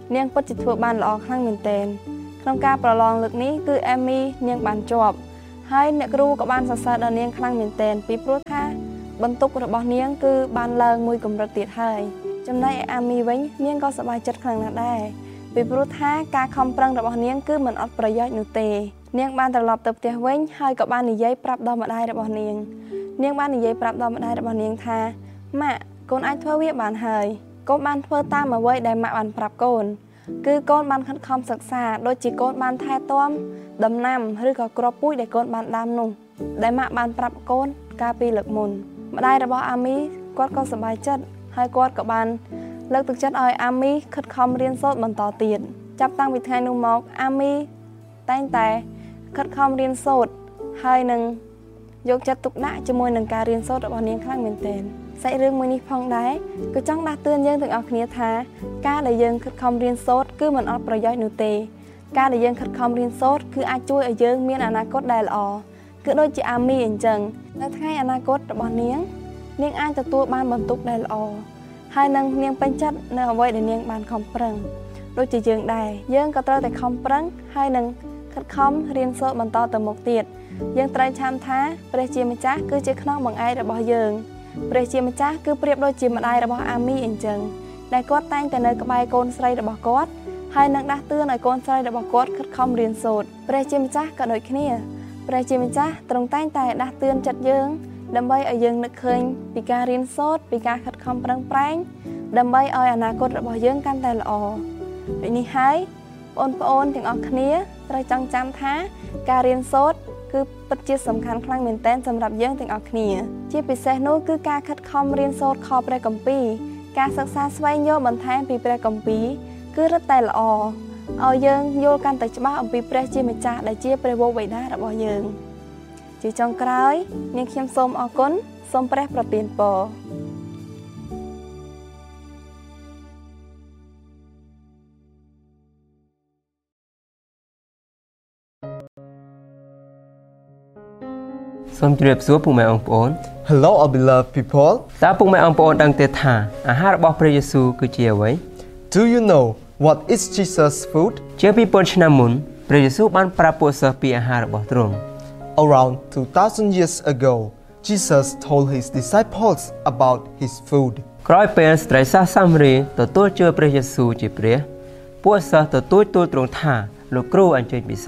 នាងពិតជាធ្វើបានល្អខ្លាំងមែនទែនក្នុងការប្រឡងលើកនេះគឺអេមីនាងបានជាប់ហើយអ្នកគ្រូក៏បានសរសើរដល់នាងខ្លាំងមែនទែនពីព្រោះថាបន្ទុករបស់នាងគឺបានឡើងមួយកម្រិតទៀតហើយចំណែកឯអាមីវិញនាងក៏សប្បាយចិត្តខ្លាំងណាស់ដែរពីព្រោះថាការខំប្រឹងរបស់នាងគឺមិនអត់ប្រយោជន៍នោះទេនាងបានត្រឡប់ទៅផ្ទះវិញហើយក៏បាននិយាយប្រាប់ដល់ម្ដាយរបស់នាងនាងបាននិយាយប្រាប់ដល់ម្ដាយរបស់នាងថាម៉ាក់កូនអាចធ្វើវាបានហើយកូនបានធ្វើតាមអ្វីដែលម៉ាក់បានប្រាប់កូនគឺកូនបានខិតខំសិក្សាដូចជាកូនបានថែទាំដំណាំឬក៏គ្រាប់ពូជដែលកូនបានដាំនោះដែលម៉ាក់បានប្រាប់កូនកាលពីលើកមុនម្ដាយរបស់អាមីគាត់ក៏សប្បាយចិត្តហើយគាត់ក៏បានលើកទឹកចិត្តឲ្យអាមីខិតខំរៀនសូត្របន្តទៀតចាប់តាំងពីថ្ងៃនោះមកអាមីតែងតែខិតខំរៀនសូត្រហើយនឹងយកចិត្តទុកដាក់ជាមួយនឹងការរៀនសូត្ររបស់នាងខ្លាំងមែនទែនសាច់រឿងមួយនេះផងដែរក៏ចង់ដាស់តឿនយើងទាំងអស់គ្នាថាការដែលយើងខិតខំរៀនសូត្រគឺមិនអត់ប្រយោជន៍នោះទេការដែលយើងខិតខំរៀនសូត្រគឺអាចជួយឲ្យយើងមានអនាគតដែលល្អគឺដូចជាអាមីអញ្ចឹងនៅថ្ងៃអនាគតរបស់នាងនាងអាចទទួលបានបន្ទុកដែលល្អហើយនឹងនាងពេញចិត្តនៅអ្វីដែលនាងបានខំប្រឹងដូចជាយើងដែរយើងក៏ត្រូវតែខំប្រឹងហើយនឹងខិតខំរៀនសូត្របន្តទៅមុខទៀតយើងត្រូវឆាំថាព្រះជាម្ចាស់គឺជាខ្នងបង្អែករបស់យើងព្រះជាម្ចាស់គឺប្រៀបដូចជាម្ដាយរបស់អាមីអញ្ចឹងដែលគាត់តែងតែនៅក្បែរកូនស្រីរបស់គាត់ហើយនឹងដាស់តឿនឲ្យកូនស្រីរបស់គាត់ខិតខំរៀនសូត្រព្រះជាម្ចាស់ក៏ដូចគ្នាព្រះជាម្ចាស់ទ្រង់តែងតែដាស់តឿនចិត្តយើងដើម្បីឲ្យយើងនឹកឃើញពីការរៀនសូត្រពីការខិតខំប្រឹងប្រែងដើម្បីឲ្យអនាគតរបស់យើងកាន់តែល្អដូចនេះហើយបងប្អូនទាំងអស់គ្នាត្រូវចងចាំថាការរៀនសូត្រគឺពិតជាសំខាន់ខ្លាំងមែនទែនសម្រាប់យើងទាំងអស់គ្នាជាពិសេសនោះគឺការខិតខំរៀនសូត្រខព្រះគម្ពីរការសិក្សាស្វែងយល់បន្ថែមពីព្រះគម្ពីរគឺរឹតតែល្អឲ្យយើងយល់កាន់តែច្បាស់អំពីព្រះជាម្ចាស់ដែលជាព្រះវរបិតារបស់យើងជាចុងក្រោយនាងខ្ញុំសូមអរគុណសូមព្រះប្រទានពរសូមជម្រាបសួរពុកម៉ែអង្គប្អូន Hello our beloved people តើពុកម៉ែអង្គប្អូនដឹងទេថាអាហាររបស់ព្រះយេស៊ូវគឺជាអ្វី Do you know what is Jesus' food ជាពីរពាន់ឆ្នាំមុនព្រះយេស៊ូវបានប្រាប់ពួកសិស្សពីអាហាររបស់ទ្រង់ Around two thousand years ago Jesus told his disciples about his food ក្រោយពេលស្ត្រីសាសសាមារីទទួលជឿព្រះយេស៊ូវជាព្រះពួកសិស្សទទួលទូលទ្រង់ថាលោកគ្រូអញ្ជើញពិសា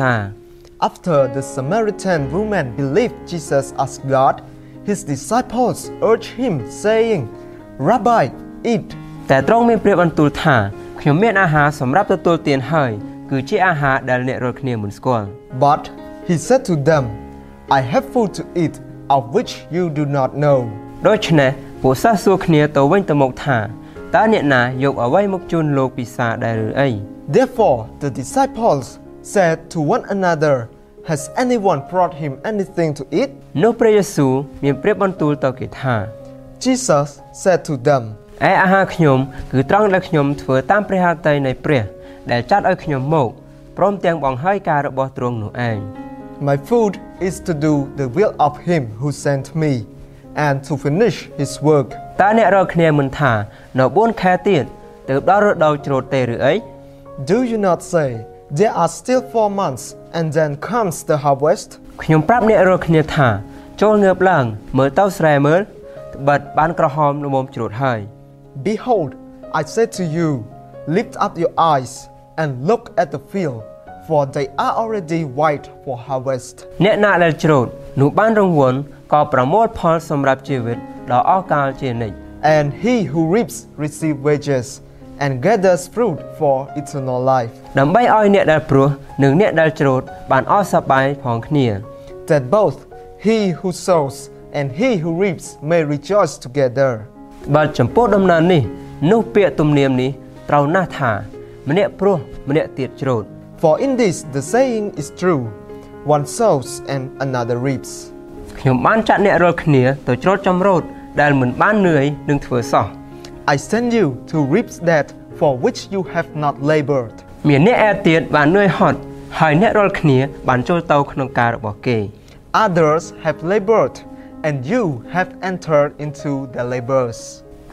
After the Samaritan woman believed Jesus as God, his disciples urged him, saying, Rabbi, eat. តែទ្រង់មានព្រះបន្ទូលថាខ្ញុំមានអាហារសម្រាប់ទទួលទានហើយគឺជាអាហារដែលអ្នករាល់គ្នាមិនស្គាល់ But he said to them, I have food to eat of which you do not know. ដូច្នេះពួកសិស្សសួរគ្នាទៅវិញទៅមកថាតើអ្នកណាយកអ្វីមកជូនលោកពិសាដែរឬអី Therefore the disciples said to one another, Has anyone brought him anything to eat? នោះព្រះយេស៊ូវមានព្រះបន្ទូលទៅគេថា Jesus said to them, ឯអាហារខ្ញុំគឺត្រង់ដែលខ្ញុំធ្វើតាមព្រះហឫទ័យនៃព្រះដែលចាត់ឲ្យខ្ញុំមកព្រមទាំងបង្ហើយការរបស់ទ្រង់នោះឯង My food is to do the will of him who sent me and to finish his work. តើអ្នករាល់គ្នាមិនថានៅបួនខែទៀតទើបដល់រដូវច្រូតទេឬអី Do you not say there are still four months and then comes the harvest? ខ្ញុំប្រាប់អ្នករាល់គ្នាថាចូលងើបឡើងមើលទៅស្រែមើលត្បិតបានក្រហមល្មមច្រូតហើយ Behold, I say to you, lift up your eyes and look at the field, for they are already white for harvest. អ្នកណាដែលច្រូតនោះបានរង្វាន់ក៏ប្រមូលផលសម្រាប់ជីវិតដ៏អស់កលជានិច្ច And he who reaps receive wages and gathers fruit for eternal life. ដើម្បីឲ្យអ្នកដែលព្រោះនិងអ្នកដែលច្រូតបានអស់សប្បាយផងគ្នា That both he who sows and he who reaps may rejoice together. បើចំពោះដំណើរនេះនោះពាក្យទំនៀមនេះត្រូវណាស់ថាម្នាក់ព្រោះម្នាក់ទៀតច្រូត For in this the saying is true, one sows and another reaps. ខ្ញុំបានចាក់អ្នករាល់គ្នាទៅច្រូតចម្រូតដែលមិនបាននឿយនឹងធ្វើសោះ I send you to reap that for which you have not labored. មានអ្នកឯទៀតបាននឿយហត់ហើយអ្នករាល់គ្នាបានចូលទៅក្នុងការរបស់គេ Others have labored and you have entered into their labors.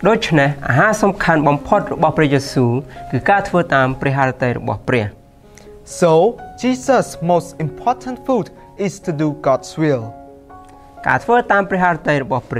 ដូច្នេះអាហារសំខាន់បំផុតរបស់ព្រះយេស៊ូវគឺការធ្វើតាមព្រះハរតីរបស់ព្រះ So, Jesus' most important food is to do God's will. ការធ្វើតាមព្រះハរតីរបស់ព្រះ